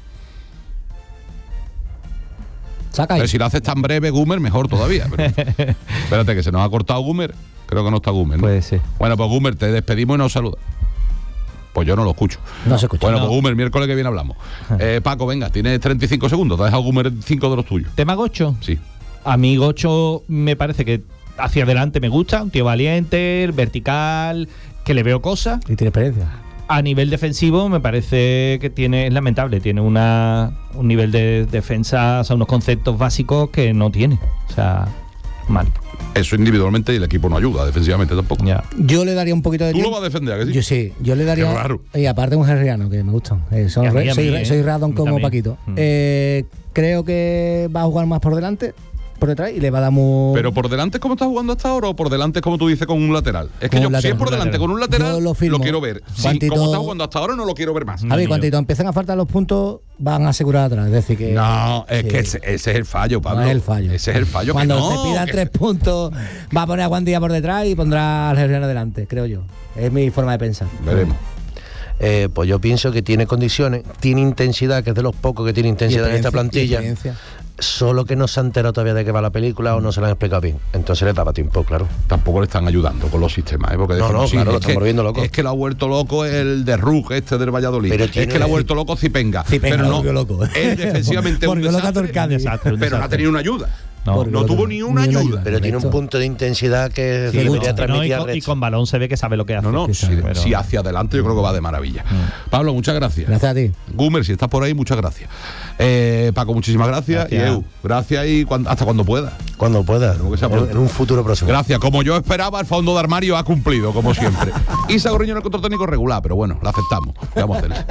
Saca ahí. Pero si lo haces tan breve, Gumer, mejor todavía. Pero, espérate, que se nos ha cortado Gumer. Creo que no está Gumer, ¿no? Puede ser. Bueno, pues Gumer, te despedimos y nos saluda. Pues yo no lo escucho. No se escucha. Bueno, No. pues Gumer, miércoles que viene hablamos. Paco, venga, tienes 35 segundos. Te ha dejado Gumer 5 de los tuyos. ¿Tema Gocho? Sí. A mí Gocho me parece que hacia adelante me gusta, un tío valiente, vertical, que le veo cosas. Y tiene experiencia. A nivel defensivo me parece que es lamentable, tiene un nivel de defensa, o sea, unos conceptos básicos que no tiene. O sea, mal. Eso individualmente y el equipo no ayuda, defensivamente tampoco. Ya. Yo le daría un poquito de ¿Tú lo tiempo. vas a defender, ¿a que sí? Yo sí, yo le daría. Qué raro. Y aparte un herriano que me gustan. Y a mí, Soy radon como también. Paquito. Creo que va a jugar más por delante, por detrás, y le va a dar muy. Pero por delante es como está jugando hasta ahora o por delante es como tú dices con un lateral. Es que Con yo un si es lateral, por un delante lateral. con un lateral Yo lo lo firmo. quiero ver. Si Cuantito- como está jugando hasta ahora no lo quiero ver más. A ver, cuando empiezan a faltar los puntos, van a asegurar atrás. Es decir, que. No, es sí. que ese es el fallo, Pablo. No es el fallo. Ese es el fallo. Cuando que no, se pidan que 3 puntos, va a poner a Juan Díaz por detrás y pondrá al herriano delante, creo yo. Es mi forma de pensar. Veremos. Pues yo pienso que tiene condiciones, tiene intensidad, que es de los pocos que tiene intensidad en esta plantilla. Solo que no se ha enterado todavía de qué va la película o no se la han explicado bien. Entonces le daba tiempo, claro. Tampoco le están ayudando con los sistemas, ¿eh? Porque No, decimos, no, claro, lo es estamos volviendo loco. Es que lo ha vuelto loco el de Rug, del Valladolid. Pero es tiene- que lo ha vuelto loco Cipenga. Cipenga pero lo no, volvió loco. él defensivamente es un Volvió loco a desastre, Torcadi. pero no ha tenido una ayuda. No. No tuvo ni una ayuda. Pero tiene un punto de intensidad que se debería No, transmitir al y resto. con balón se ve que sabe lo que hace. No, Que si, sabe, pero- si hacia adelante yo creo que va de maravilla. Pablo, muchas gracias. Gracias a ti. Gumer, si estás por ahí, muchas gracias. Paco, muchísimas gracias. Gracias. Y Eu, gracias y hasta cuando pueda. Cuando pueda, Tenemos que ser pronto. en un futuro próximo. Gracias. Como yo esperaba, el fondo de armario ha cumplido, como siempre. Isa Gorriño en el control técnico regular, pero bueno, la aceptamos. ¿Qué vamos a hacer?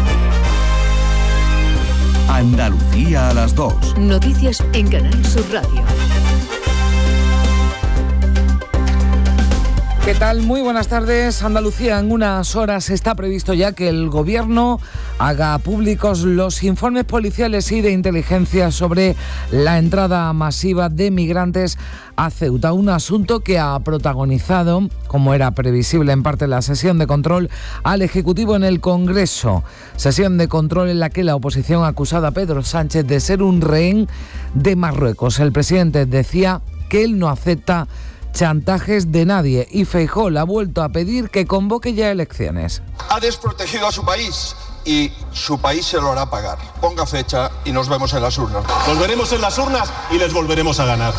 Andalucía a las 2. Noticias en Canal Sur Radio. ¿Qué tal? Muy buenas tardes. Andalucía, en unas horas está previsto ya que el Gobierno haga públicos los informes policiales y de inteligencia sobre la entrada masiva de migrantes a Ceuta. Un asunto que ha protagonizado, como era previsible en parte, la sesión de control al Ejecutivo en el Congreso. Sesión de control en la que la oposición ha acusado a Pedro Sánchez de ser un rehén de Marruecos. El presidente decía que él no acepta chantajes de nadie y Feijóo le ha vuelto a pedir que convoque ya elecciones. Ha desprotegido a su país y su país se lo hará pagar. Ponga fecha y nos vemos en las urnas. Volveremos en las urnas y les volveremos a ganar.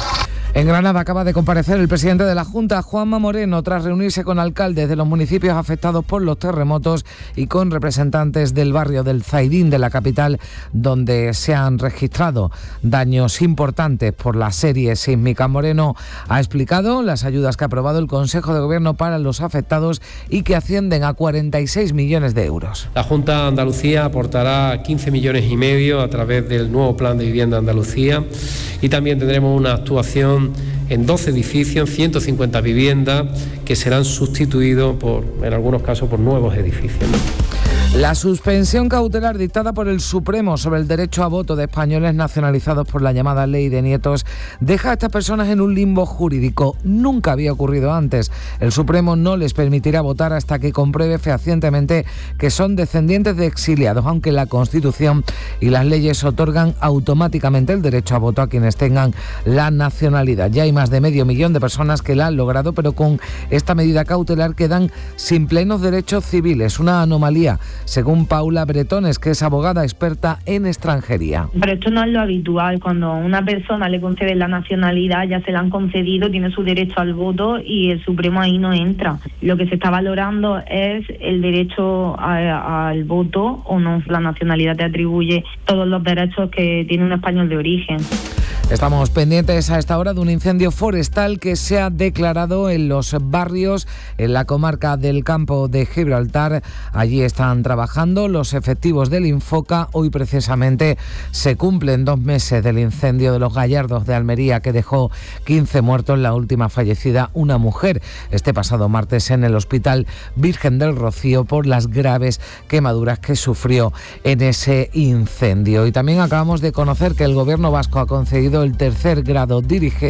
En Granada acaba de comparecer el presidente de la Junta, Juanma Moreno, tras reunirse con alcaldes de los municipios afectados por los terremotos y con representantes del barrio del Zaidín de la capital, donde se han registrado daños importantes por la serie sísmica. Moreno ha explicado las ayudas que ha aprobado el Consejo de Gobierno para los afectados y que ascienden a 46 millones de euros. La Junta de Andalucía aportará 15,5 millones a través del nuevo Plan de Vivienda Andalucía, y también tendremos una actuación en 12 edificios, 150 viviendas que serán sustituidos en algunos casos por nuevos edificios. La suspensión cautelar dictada por el Supremo sobre el derecho a voto de españoles nacionalizados por la llamada Ley de Nietos deja a estas personas en un limbo jurídico. Nunca había ocurrido antes. El Supremo no les permitirá votar hasta que compruebe fehacientemente que son descendientes de exiliados, aunque la Constitución y las leyes otorgan automáticamente el derecho a voto a quienes tengan la nacionalidad. Ya hay más de 500,000 de personas que la han logrado, pero con esta medida cautelar quedan sin plenos derechos civiles. Una anomalía, según Paula Bretones, que es abogada experta en extranjería. Pero esto no es lo habitual. Cuando a una persona le conceden la nacionalidad, ya se la han concedido, tiene su derecho al voto y el Supremo ahí no entra. Lo que se está valorando es el derecho al voto o no. La nacionalidad te atribuye todos los derechos que tiene un español de origen. Estamos pendientes a esta hora de un incendio forestal que se ha declarado en los barrios en la comarca del Campo de Gibraltar. Allí están trabajando los efectivos del Infoca. Hoy precisamente se cumplen 2 meses del incendio de los Gallardos de Almería, que dejó 15 muertos, la última fallecida una mujer este pasado martes en el Hospital Virgen del Rocío por las graves quemaduras que sufrió en ese incendio. Y también acabamos de conocer que el Gobierno vasco ha concedido el tercer grado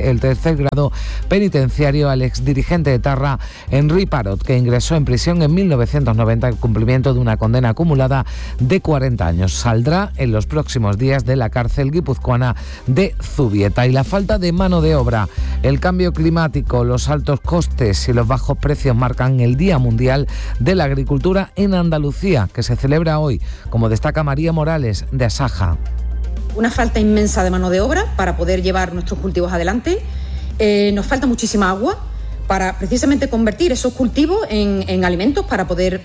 penitenciario al exdirigente de Etarra, Henry Parot, que ingresó en prisión en 1990 en cumplimiento de una condena acumulada de 40 años. Saldrá en los próximos días de la cárcel guipuzcoana de Zubieta. Y la falta de mano de obra, el cambio climático, los altos costes y los bajos precios marcan el Día Mundial de la Agricultura en Andalucía, que se celebra hoy, como destaca María Morales de Asaja. Una falta inmensa de mano de obra para poder llevar nuestros cultivos adelante. Nos falta muchísima agua para precisamente convertir esos cultivos en alimentos para poder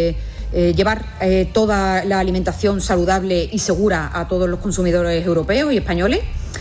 llevar toda la alimentación saludable y segura a todos los consumidores europeos y españoles.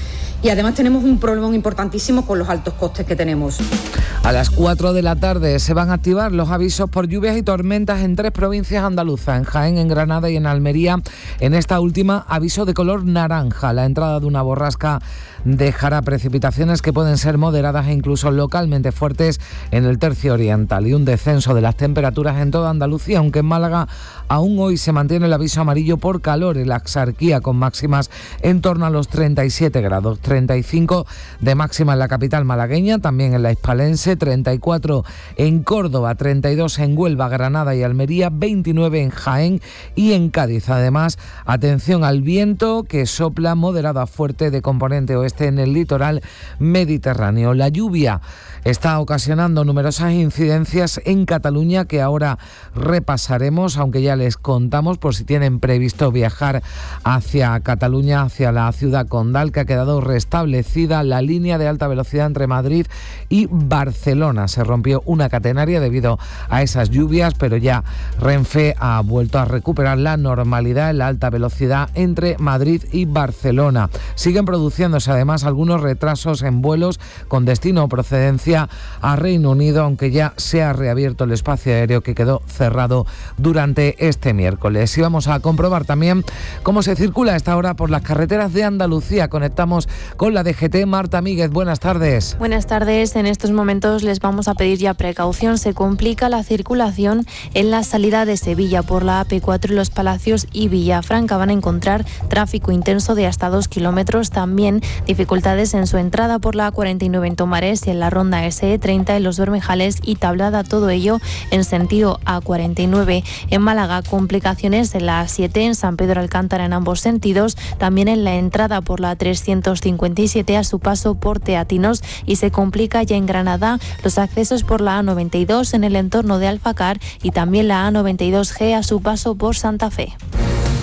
Y además tenemos un problema importantísimo con los altos costes que tenemos. A las 4 de la tarde se van a activar los avisos por lluvias y tormentas en 3 provincias andaluzas, en Jaén, en Granada y en Almería. En esta última, aviso de color naranja. La entrada de una borrasca dejará precipitaciones que pueden ser moderadas e incluso localmente fuertes en el tercio oriental, y un descenso de las temperaturas en toda Andalucía, aunque en Málaga aún hoy se mantiene el aviso amarillo por calor en la Axarquía, con máximas en torno a los 37 grados, 35 de máxima en la capital malagueña, también en la hispalense, 34 en Córdoba, 32 en Huelva, Granada y Almería, 29 en Jaén y en Cádiz. Además, atención al viento que sopla moderado a fuerte de componente oeste en el litoral mediterráneo. La lluvia está ocasionando numerosas incidencias en Cataluña que ahora repasaremos, aunque ya les contamos por si tienen previsto viajar hacia Cataluña, hacia la ciudad condal, que ha quedado restablecida la línea de alta velocidad entre Madrid y Barcelona. Se rompió una catenaria debido a esas lluvias, pero ya Renfe ha vuelto a recuperar la normalidad en la alta velocidad entre Madrid y Barcelona. Siguen produciéndose además algunos retrasos en vuelos con destino o procedencia a Reino Unido, aunque ya se ha reabierto el espacio aéreo que quedó cerrado durante este miércoles. Y vamos a comprobar también cómo se circula a esta hora por las carreteras de Andalucía. Conectamos con la DGT. Marta Míguez, buenas tardes. Buenas tardes. En estos momentos les vamos a pedir ya precaución. Se complica la circulación en la salida de Sevilla por la AP4 y Los Palacios y Villafranca. Van a encontrar tráfico intenso de hasta 2 kilómetros. También dificultades en su entrada por la A49 en Tomares y en la ronda SE30 en Los Bermejales y Tablada, todo ello en sentido A49. En Málaga, complicaciones en la A7 en San Pedro Alcántara en ambos sentidos, también en la entrada por la 357 a su paso por Teatinos, y se complica ya en Granada los accesos por la A92 en el entorno de Alfacar y también la A92G a su paso por Santa Fe.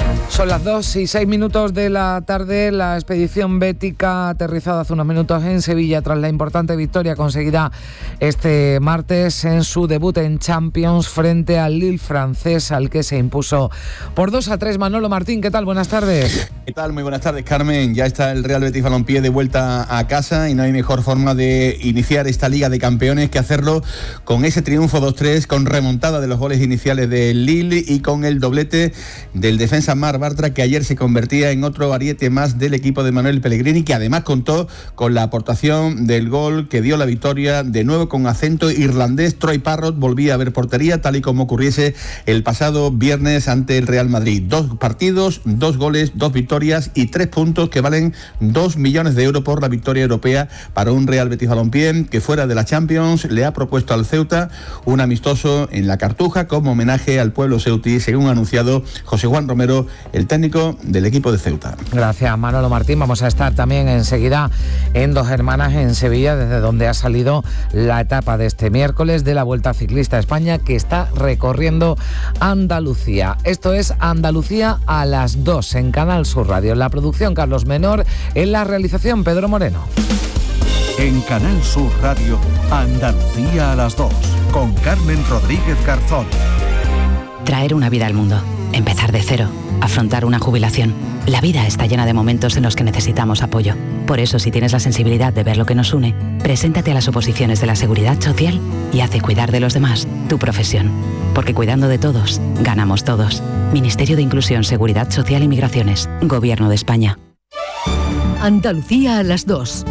Son las 2:06 de la tarde. La expedición bética ha aterrizado hace unos minutos en Sevilla tras la importante victoria conseguida este martes en su debut en Champions frente al Lille francés, al que se impuso por 2-3. Manolo Martín, ¿qué tal? Buenas tardes. ¿Qué tal? Muy buenas tardes, Carmen. Ya está el Real Betis Balompié de vuelta a casa y no hay mejor forma de iniciar esta Liga de Campeones que hacerlo con ese triunfo 2-3, con remontada de los goles iniciales del Lille y con el doblete del defensa Marc Bartra, que ayer se convertía en otro ariete más del equipo de Manuel Pellegrini, que además contó con la aportación del gol que dio la victoria, de nuevo con acento irlandés. Troy Parrott volvía a ver portería, tal y como ocurriese el pasado viernes ante el Real Madrid. 2 partidos, 2 goles, 2 victorias y 3 puntos que valen 2 millones de euros por la victoria europea para un Real Betis Balompié que, fuera de la Champions, le ha propuesto al Ceuta un amistoso en la Cartuja como homenaje al pueblo ceutí, según ha anunciado José Juan Romero, el técnico del equipo de Ceuta. Gracias, Manolo Martín. Vamos a estar también enseguida en Dos Hermanas, en Sevilla, desde donde ha salido la etapa de este miércoles de la Vuelta Ciclista a España, que está recorriendo Andalucía. Esto es Andalucía a las 2 en Canal Sur Radio. En la producción, Carlos Menor; en la realización, Pedro Moreno. En Canal Sur Radio, Andalucía a las 2, con Carmen Rodríguez Garzón. Traer una vida al mundo, empezar de cero, afrontar una jubilación. La vida está llena de momentos en los que necesitamos apoyo. Por eso, si tienes la sensibilidad de ver lo que nos une, preséntate a las oposiciones de la Seguridad Social y haz de cuidar de los demás tu profesión. Porque cuidando de todos, ganamos todos. Ministerio de Inclusión, Seguridad Social y Migraciones. Gobierno de España. Andalucía a las 2.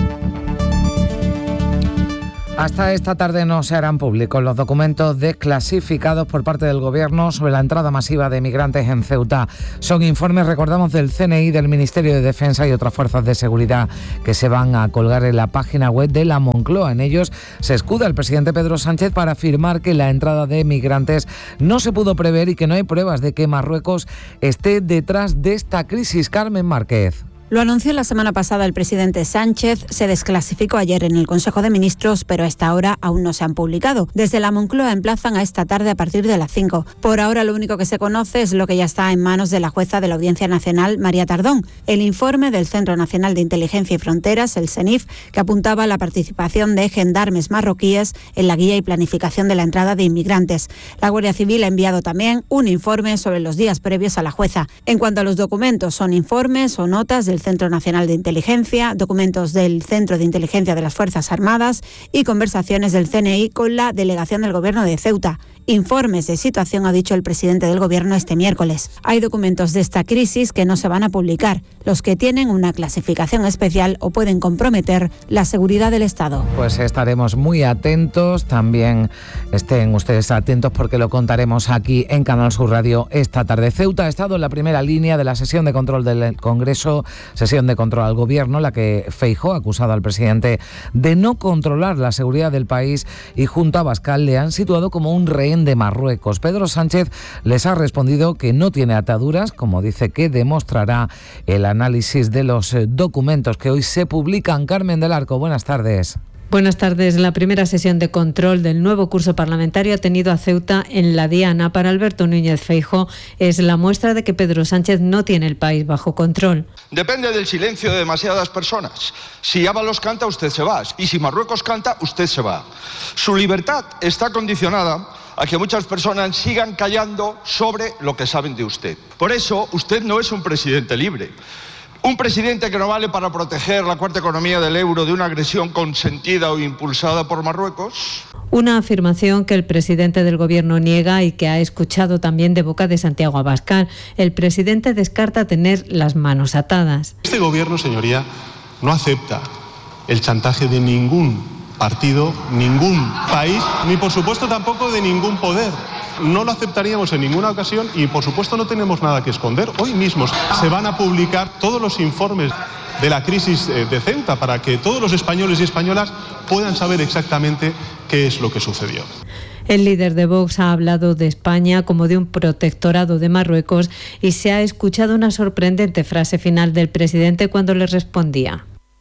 Hasta esta tarde no se harán públicos los documentos desclasificados por parte del Gobierno sobre la entrada masiva de migrantes en Ceuta. Son informes, recordamos, del CNI, del Ministerio de Defensa y otras fuerzas de seguridad que se van a colgar en la página web de la Moncloa. En ellos se escuda el presidente Pedro Sánchez para afirmar que la entrada de migrantes no se pudo prever y que no hay pruebas de que Marruecos esté detrás de esta crisis. Carmen Márquez. Lo anunció la semana pasada el presidente Sánchez, se desclasificó ayer en el Consejo de Ministros, pero a esta hora aún no se han publicado. Desde la Moncloa emplazan a esta tarde a partir de las 5. Por ahora lo único que se conoce es lo que ya está en manos de la jueza de la Audiencia Nacional, María Tardón, el informe del Centro Nacional de Inteligencia y Fronteras, el CENIF, que apuntaba a la participación de gendarmes marroquíes en la guía y planificación de la entrada de inmigrantes. La Guardia Civil ha enviado también un informe sobre los días previos a la jueza. En cuanto a los documentos, son informes o notas del Centro Nacional de Inteligencia, documentos del Centro de Inteligencia de las Fuerzas Armadas y conversaciones del CNI con la delegación del Gobierno de Ceuta. Informes de situación, ha dicho el presidente del Gobierno este miércoles. Hay documentos de esta crisis que no se van a publicar, los que tienen una clasificación especial o pueden comprometer la seguridad del Estado. Pues estaremos muy atentos, también estén ustedes atentos porque lo contaremos aquí en Canal Sur Radio esta tarde. Ceuta ha estado en la primera línea de la sesión de control del Congreso, sesión de control al Gobierno, la que Feijóo ha acusado al presidente de no controlar la seguridad del país, y junto a Abascal le han situado como un rehén de Marruecos. Pedro Sánchez les ha respondido que no tiene ataduras, como dice que demostrará el análisis de los documentos que hoy se publican. Carmen del Arco, buenas tardes. Buenas tardes. La primera sesión de control del nuevo curso parlamentario ha tenido a Ceuta en la diana. Para Alberto Núñez Feijóo es la muestra de que Pedro Sánchez no tiene el país bajo control. Depende del silencio de demasiadas personas. Si Ábalos canta, usted se va. Y si Marruecos canta, usted se va. Su libertad está condicionada a que muchas personas sigan callando sobre lo que saben de usted. Por eso, usted no es un presidente libre. Un presidente que no vale para proteger la cuarta economía del euro de una agresión consentida o impulsada por Marruecos. Una afirmación que el presidente del Gobierno niega y que ha escuchado también de boca de Santiago Abascal. El presidente descarta tener las manos atadas. Este Gobierno, señoría, no acepta el chantaje de ningún partido, ningún país, ni por supuesto tampoco de ningún poder. No lo aceptaríamos en ninguna ocasión y por supuesto no tenemos nada que esconder. Hoy mismo se van a publicar todos los informes de la crisis de Ceuta para que todos los españoles y españolas puedan saber exactamente qué es lo que sucedió. El líder de Vox ha hablado de España como de un protectorado de Marruecos y se ha escuchado una sorprendente frase final del presidente cuando le respondía.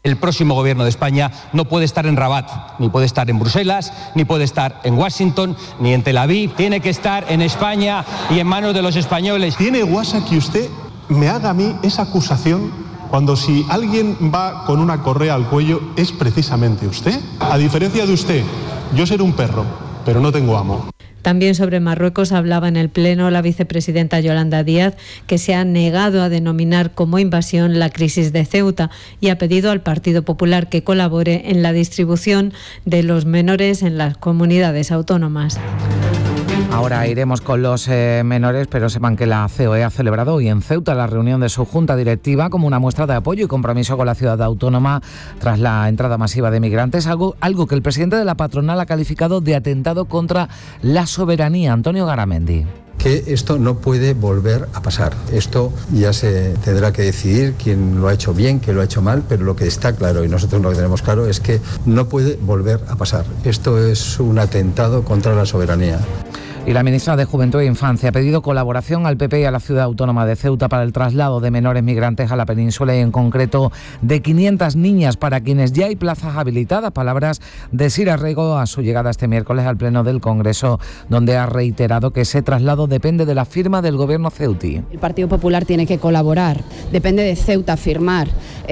El próximo gobierno de España no puede estar en Rabat, ni puede estar en Bruselas, ni puede estar en Washington, ni en Tel Aviv. Tiene que estar en España y en manos de los españoles. ¿Tiene guasa que usted me haga a mí esa acusación cuando si alguien va con una correa al cuello es precisamente usted? A diferencia de usted, yo seré un perro, pero no tengo amo. También sobre Marruecos hablaba en el Pleno la vicepresidenta Yolanda Díaz, que se ha negado a denominar como invasión la crisis de Ceuta y ha pedido al Partido Popular que colabore en la distribución de los menores en las comunidades autónomas. Ahora iremos con los menores, pero sepan que la COE ha celebrado hoy en Ceuta la reunión de su junta directiva como una muestra de apoyo y compromiso con la ciudad autónoma tras la entrada masiva de migrantes, algo que el presidente de la patronal ha calificado de atentado contra la soberanía. Antonio Garamendi. Que esto no puede volver a pasar. Esto ya se tendrá que decidir quién lo ha hecho bien, quién lo ha hecho mal, pero lo que está claro, y nosotros lo que tenemos claro, es que no puede volver a pasar. Esto es un atentado contra la soberanía. Y la ministra de Juventud e Infancia ha pedido colaboración al PP y a la ciudad autónoma de Ceuta para el traslado de menores migrantes a la península y en concreto de 500 niñas para quienes ya hay plazas habilitadas. Palabras de Sira Rego a su llegada este miércoles al Pleno del Congreso, donde ha reiterado que ese traslado depende de la firma del gobierno ceutí. El Partido Popular tiene que colaborar, depende de Ceuta firmar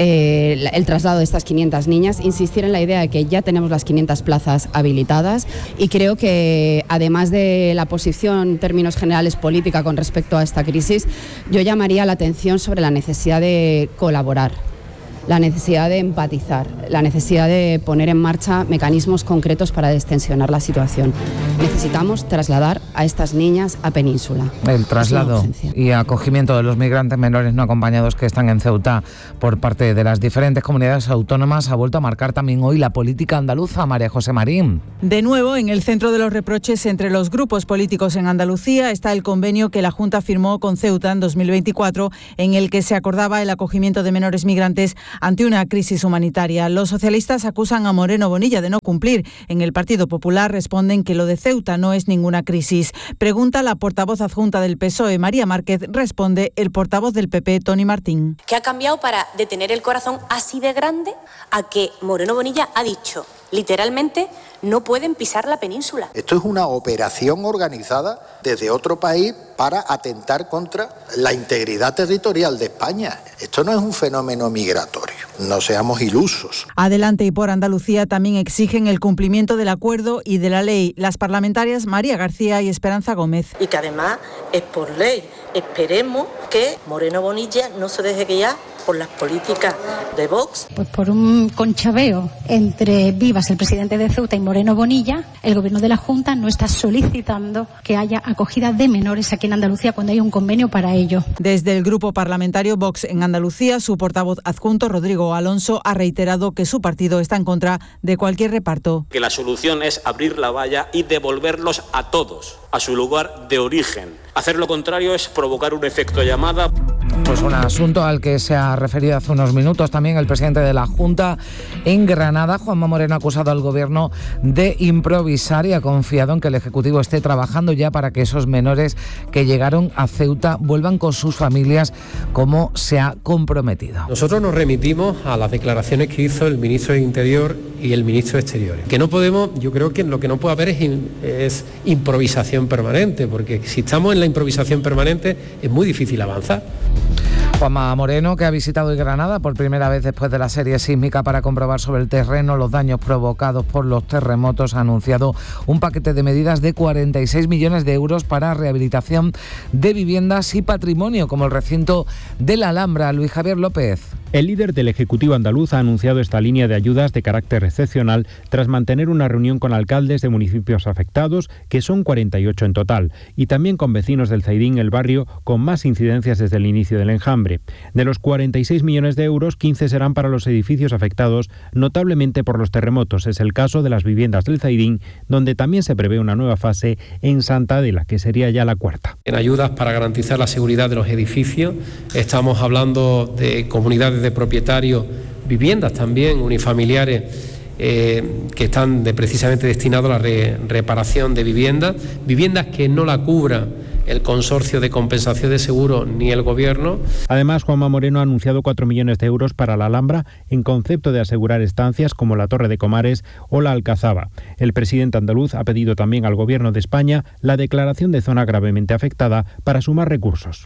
el traslado de estas 500 niñas, insistir en la idea de que ya tenemos las 500 plazas habilitadas y creo que además de la posición en términos generales política con respecto a esta crisis, yo llamaría la atención sobre la necesidad de colaborar, la necesidad de empatizar, la necesidad de poner en marcha mecanismos concretos para destensionar la situación. Necesitamos trasladar a estas niñas a Península. El traslado y acogimiento de los migrantes menores no acompañados que están en Ceuta por parte de las diferentes comunidades autónomas ha vuelto a marcar también hoy la política andaluza. María José Marín. De nuevo, en el centro de los reproches entre los grupos políticos en Andalucía está el convenio que la Junta firmó con Ceuta en 2024, en el que se acordaba el acogimiento de menores migrantes ante una crisis humanitaria. Los socialistas acusan a Moreno Bonilla de no cumplir. En el Partido Popular responden que lo de Ceuta no es ninguna crisis. Pregunta la portavoz adjunta del PSOE, María Márquez, responde el portavoz del PP, Tony Martín. ¿Qué ha cambiado para detener el corazón así de grande a que Moreno Bonilla ha dicho literalmente no pueden pisar la península? Esto es una operación organizada desde otro país para atentar contra la integridad territorial de España. Esto no es un fenómeno migratorio, no seamos ilusos. Adelante y por Andalucía también exigen el cumplimiento del acuerdo y de la ley. Las parlamentarias María García y Esperanza Gómez. Y que además es por ley. Esperemos que Moreno Bonilla no se deje guiar por las políticas de Vox. Pues por un conchabeo entre Vivas, el presidente de Ceuta, y Moreno Bonilla, el gobierno de la Junta no está solicitando que haya acogida de menores aquí en Andalucía cuando hay un convenio para ello. Desde el grupo parlamentario Vox en Andalucía, su portavoz adjunto, Rodrigo Alonso, ha reiterado que su partido está en contra de cualquier reparto. Que la solución es abrir la valla y devolverlos a todos a su lugar de origen. Hacer lo contrario es provocar un efecto llamada. Pues un asunto al que se ha referido hace unos minutos también el presidente de la Junta en Granada. Juanma Moreno ha acusado al gobierno de improvisar y ha confiado en que el Ejecutivo esté trabajando ya para que esos menores que llegaron a Ceuta vuelvan con sus familias como se ha comprometido. Nosotros nos remitimos a las declaraciones que hizo el ministro de Interior y el ministro de Exteriores. Que no podemos, yo creo que lo que no puede haber es improvisación permanente, porque si estamos en la improvisación permanente es muy difícil avanzar. Juanma Moreno, que ha visitado hoy Granada por primera vez después de la serie sísmica para comprobar sobre el terreno los daños provocados por los terremotos, ha anunciado un paquete de medidas de 46 millones de euros para rehabilitación de viviendas y patrimonio, como el recinto de la Alhambra. Luis Javier López. El líder del Ejecutivo andaluz ha anunciado esta línea de ayudas de carácter excepcional tras mantener una reunión con alcaldes de municipios afectados, que son 48 en total, y también con vecinos del Zaidín, el barrio con más incidencias desde el inicio del enjambre. De los 46 millones de euros, 15 serán para los edificios afectados notablemente por los terremotos. Es el caso de las viviendas del Zaidín, donde también se prevé una nueva fase en Santa Adela, que sería ya la cuarta. En ayudas para garantizar la seguridad de los edificios, estamos hablando de comunidades de propietarios, viviendas también unifamiliares que están precisamente destinados a la reparación de viviendas que no la cubra el Consorcio de Compensación de Seguro ni el Gobierno. Además, Juanma Moreno ha anunciado 4 millones de euros para la Alhambra en concepto de asegurar estancias como la Torre de Comares o la Alcazaba. El presidente andaluz ha pedido también al Gobierno de España la declaración de zona gravemente afectada para sumar recursos.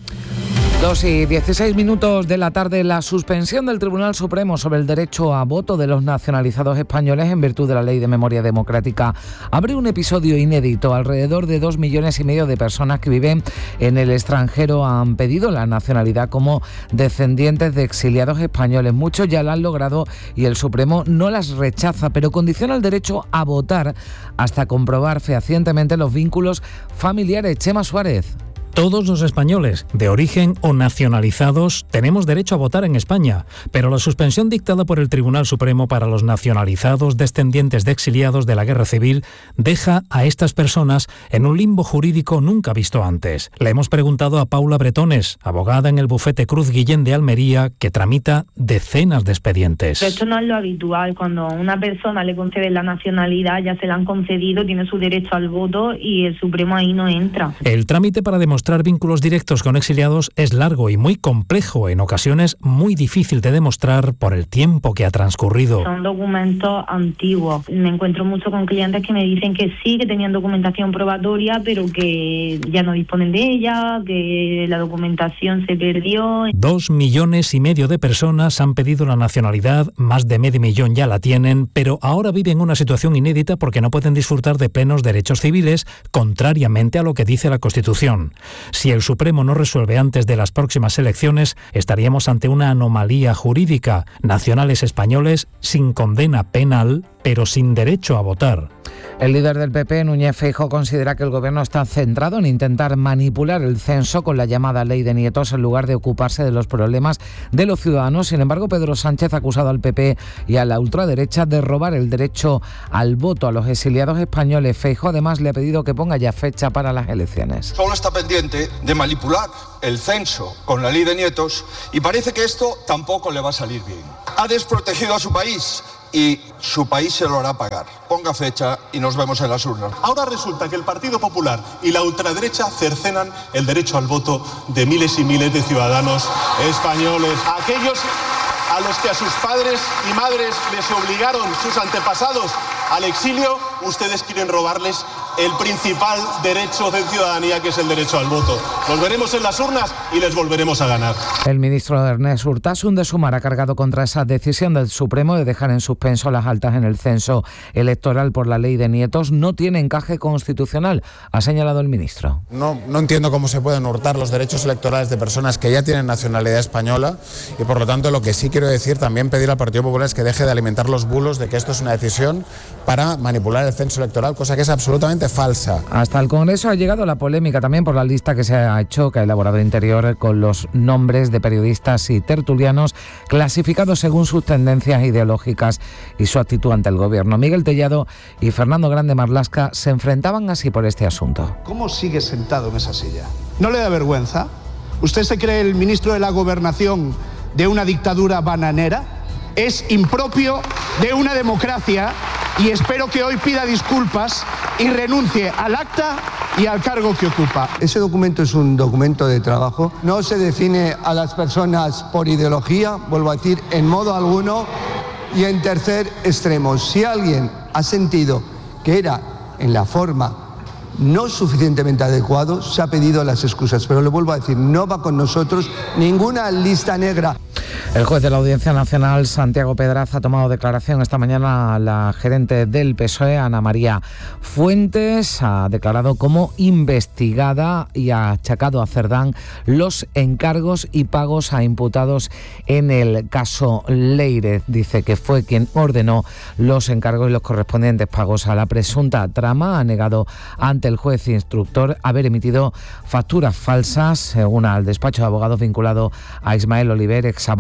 2:16 de la tarde, la suspensión del Tribunal Supremo sobre el derecho a voto de los nacionalizados españoles en virtud de la Ley de Memoria Democrática abre un episodio inédito. Alrededor de 2,5 millones de personas que viven en el extranjero han pedido la nacionalidad como descendientes de exiliados españoles. Muchos ya la han logrado y el Supremo no las rechaza, pero condiciona el derecho a votar hasta comprobar fehacientemente los vínculos familiares. Chema Suárez. Todos los españoles, de origen o nacionalizados, tenemos derecho a votar en España, pero la suspensión dictada por el Tribunal Supremo para los nacionalizados descendientes de exiliados de la Guerra Civil deja a estas personas en un limbo jurídico nunca visto antes. Le hemos preguntado a Paula Bretones, abogada en el bufete Cruz Guillén de Almería, que tramita decenas de expedientes. Pero esto no es lo habitual. Cuando a una persona le conceden la nacionalidad, ya se la han concedido, tiene su derecho al voto y el Supremo ahí no entra. El trámite para demostrar vínculos directos con exiliados es largo y muy complejo, en ocasiones muy difícil de demostrar por el tiempo que ha transcurrido. Son documentos antiguos. Me encuentro mucho con clientes que me dicen que sí, que tenían documentación probatoria, pero que ya no disponen de ella, que la documentación se perdió. 2,5 millones de personas han pedido la nacionalidad, más de 500,000 ya la tienen, pero ahora viven una situación inédita porque no pueden disfrutar de plenos derechos civiles, contrariamente a lo que dice la Constitución. Si el Supremo no resuelve antes de las próximas elecciones, estaríamos ante una anomalía jurídica. Nacionales españoles sin condena penal, pero sin derecho a votar. El líder del PP, Núñez Feijóo, considera que el Gobierno está centrado en intentar manipular el censo con la llamada Ley de Nietos en lugar de ocuparse de los problemas de los ciudadanos. Sin embargo, Pedro Sánchez ha acusado al PP y a la ultraderecha de robar el derecho al voto a los exiliados españoles. Feijóo además le ha pedido que ponga ya fecha para las elecciones. Solo está pendiente de manipular el censo con la Ley de Nietos y parece que esto tampoco le va a salir bien. Ha desprotegido a su país y su país se lo hará pagar. Ponga fecha y nos vemos en las urnas. Ahora resulta que el Partido Popular y la ultraderecha cercenan el derecho al voto de miles y miles de ciudadanos españoles. Aquellos a los que a sus padres y madres les obligaron sus antepasados al exilio, ustedes quieren robarles el principal derecho de ciudadanía, que es el derecho al voto. Los veremos en las urnas y les volveremos a ganar. El ministro Ernest Urtasun de Sumar ha cargado contra esa decisión del Supremo de dejar en suspenso las altas en el censo electoral por la Ley de Nietos. No tiene encaje constitucional, ha señalado el ministro. No entiendo cómo se pueden hurtar los derechos electorales de personas que ya tienen nacionalidad española y por lo tanto lo que sí quiero decir, también pedir al Partido Popular, es que deje de alimentar los bulos de que esto es una decisión para manipular el censo electoral, cosa que es absolutamente falsa. Hasta el Congreso ha llegado la polémica también por la lista que se ha hecho, que ha elaborado Interior, con los nombres de periodistas y tertulianos clasificados según sus tendencias ideológicas y su actitud ante el Gobierno. Miguel Tellado y Fernando Grande Marlasca se enfrentaban así por este asunto. ¿Cómo sigue sentado en esa silla? ¿No le da vergüenza? ¿Usted se cree el ministro de la Gobernación de una dictadura bananera? Es impropio de una democracia y espero que hoy pida disculpas y renuncie al acta y al cargo que ocupa. Ese documento es un documento de trabajo. No se define a las personas por ideología, vuelvo a decir, en modo alguno. Y en tercer extremo, si alguien ha sentido que era en la forma no suficientemente adecuado, se ha pedido las excusas. Pero le vuelvo a decir, no va con nosotros ninguna lista negra. El juez de la Audiencia Nacional, Santiago Pedraz, ha tomado declaración esta mañana a la gerente del PSOE, Ana María Fuentes. Ha declarado como investigada y ha achacado a Cerdán los encargos y pagos a imputados en el caso Leire. Dice que fue quien ordenó los encargos y los correspondientes pagos a la presunta trama. Ha negado ante el juez instructor haber emitido facturas falsas, según al despacho de abogados vinculado a Ismael Oliver, exabogado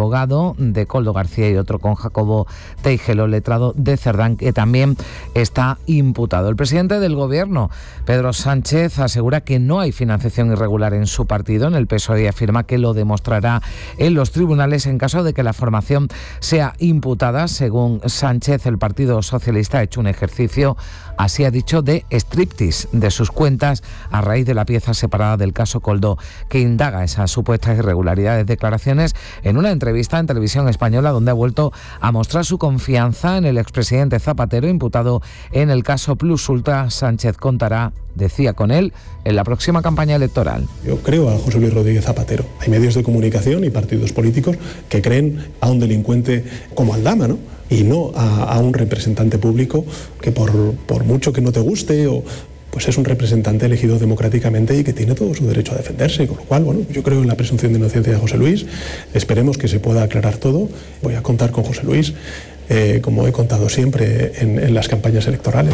abogado de Koldo García, y otro con Jacobo Teijelo, letrado de Cerdán, que también está imputado. El presidente del Gobierno, Pedro Sánchez, asegura que no hay financiación irregular en su partido, en el PSOE, y afirma que lo demostrará en los tribunales en caso de que la formación sea imputada. Según Sánchez, el Partido Socialista ha hecho un ejercicio, así ha dicho, de striptease de sus cuentas a raíz de la pieza separada del caso Koldo, que indaga esas supuestas irregularidades. Declaraciones en una entrevista en Televisión Española, donde ha vuelto a mostrar su confianza en el expresidente Zapatero, imputado en el caso Plus Ultra. Sánchez contará, decía, con él en la próxima campaña electoral. Yo creo a José Luis Rodríguez Zapatero. Hay medios de comunicación y partidos políticos que creen a un delincuente como Aldama, ¿no? Y no a un representante público que por mucho que no te guste, pues es un representante elegido democráticamente y que tiene todo su derecho a defenderse. Con lo cual, bueno, yo creo en la presunción de inocencia de José Luis. Esperemos que se pueda aclarar todo. Voy a contar con José Luis, como he contado siempre en las campañas electorales.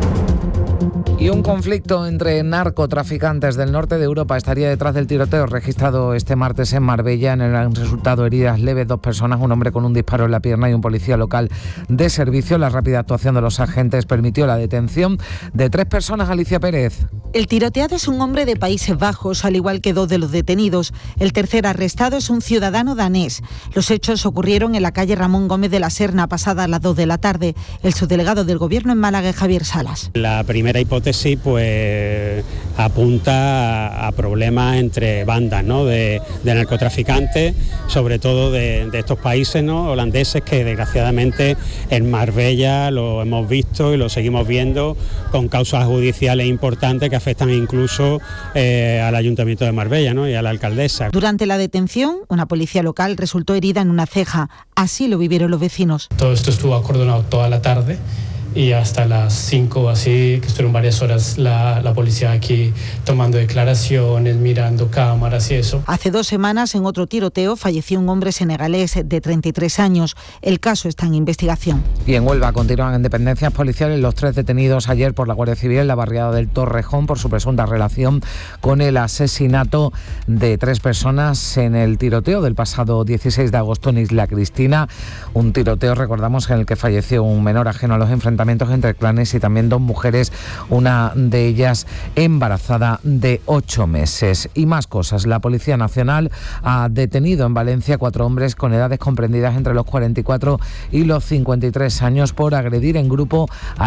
Y un conflicto entre narcotraficantes del norte de Europa estaría detrás del tiroteo registrado este martes en Marbella. En el han resultado heridas leves 2 personas, un hombre con un disparo en la pierna y un policía local de servicio. La rápida actuación de los agentes permitió la detención de 3 personas. Alicia Pérez. El tiroteado es un hombre de Países Bajos, al igual que 2 de los detenidos. El tercer arrestado es un ciudadano danés. Los hechos ocurrieron en la calle Ramón Gómez de la Serna, pasadas las 2 de la tarde. El subdelegado del Gobierno en Málaga, Javier Salas. La primera hipótesis pues apunta a problemas entre bandas, ¿no? de narcotraficantes, sobre todo de estos países, ¿no? holandeses, que desgraciadamente en Marbella lo hemos visto y lo seguimos viendo, con causas judiciales importantes que afectan incluso al Ayuntamiento de Marbella, ¿no? y a la alcaldesa. Durante la detención, una policía local resultó herida en una ceja. Así lo vivieron los vecinos. Todo esto estuvo acordonado toda la tarde, y hasta las 5 o así, que estuvieron varias horas la policía aquí tomando declaraciones, mirando cámaras y eso. Hace 2 semanas, en otro tiroteo, falleció un hombre senegalés de 33 años. El caso está en investigación. Y en Huelva continúan en dependencias policiales los 3 detenidos ayer por la Guardia Civil en la barriada del Torrejón por su presunta relación con el asesinato de 3 personas en el tiroteo del pasado 16 de agosto en Isla Cristina. Un tiroteo, recordamos, en el que falleció un menor ajeno a los enfrentamientos entre clanes y también 2 mujeres, una de ellas embarazada de 8 meses. Y más cosas. La Policía Nacional ha detenido en Valencia 4 hombres con edades comprendidas entre los 44 y los 53 años por agredir en grupo a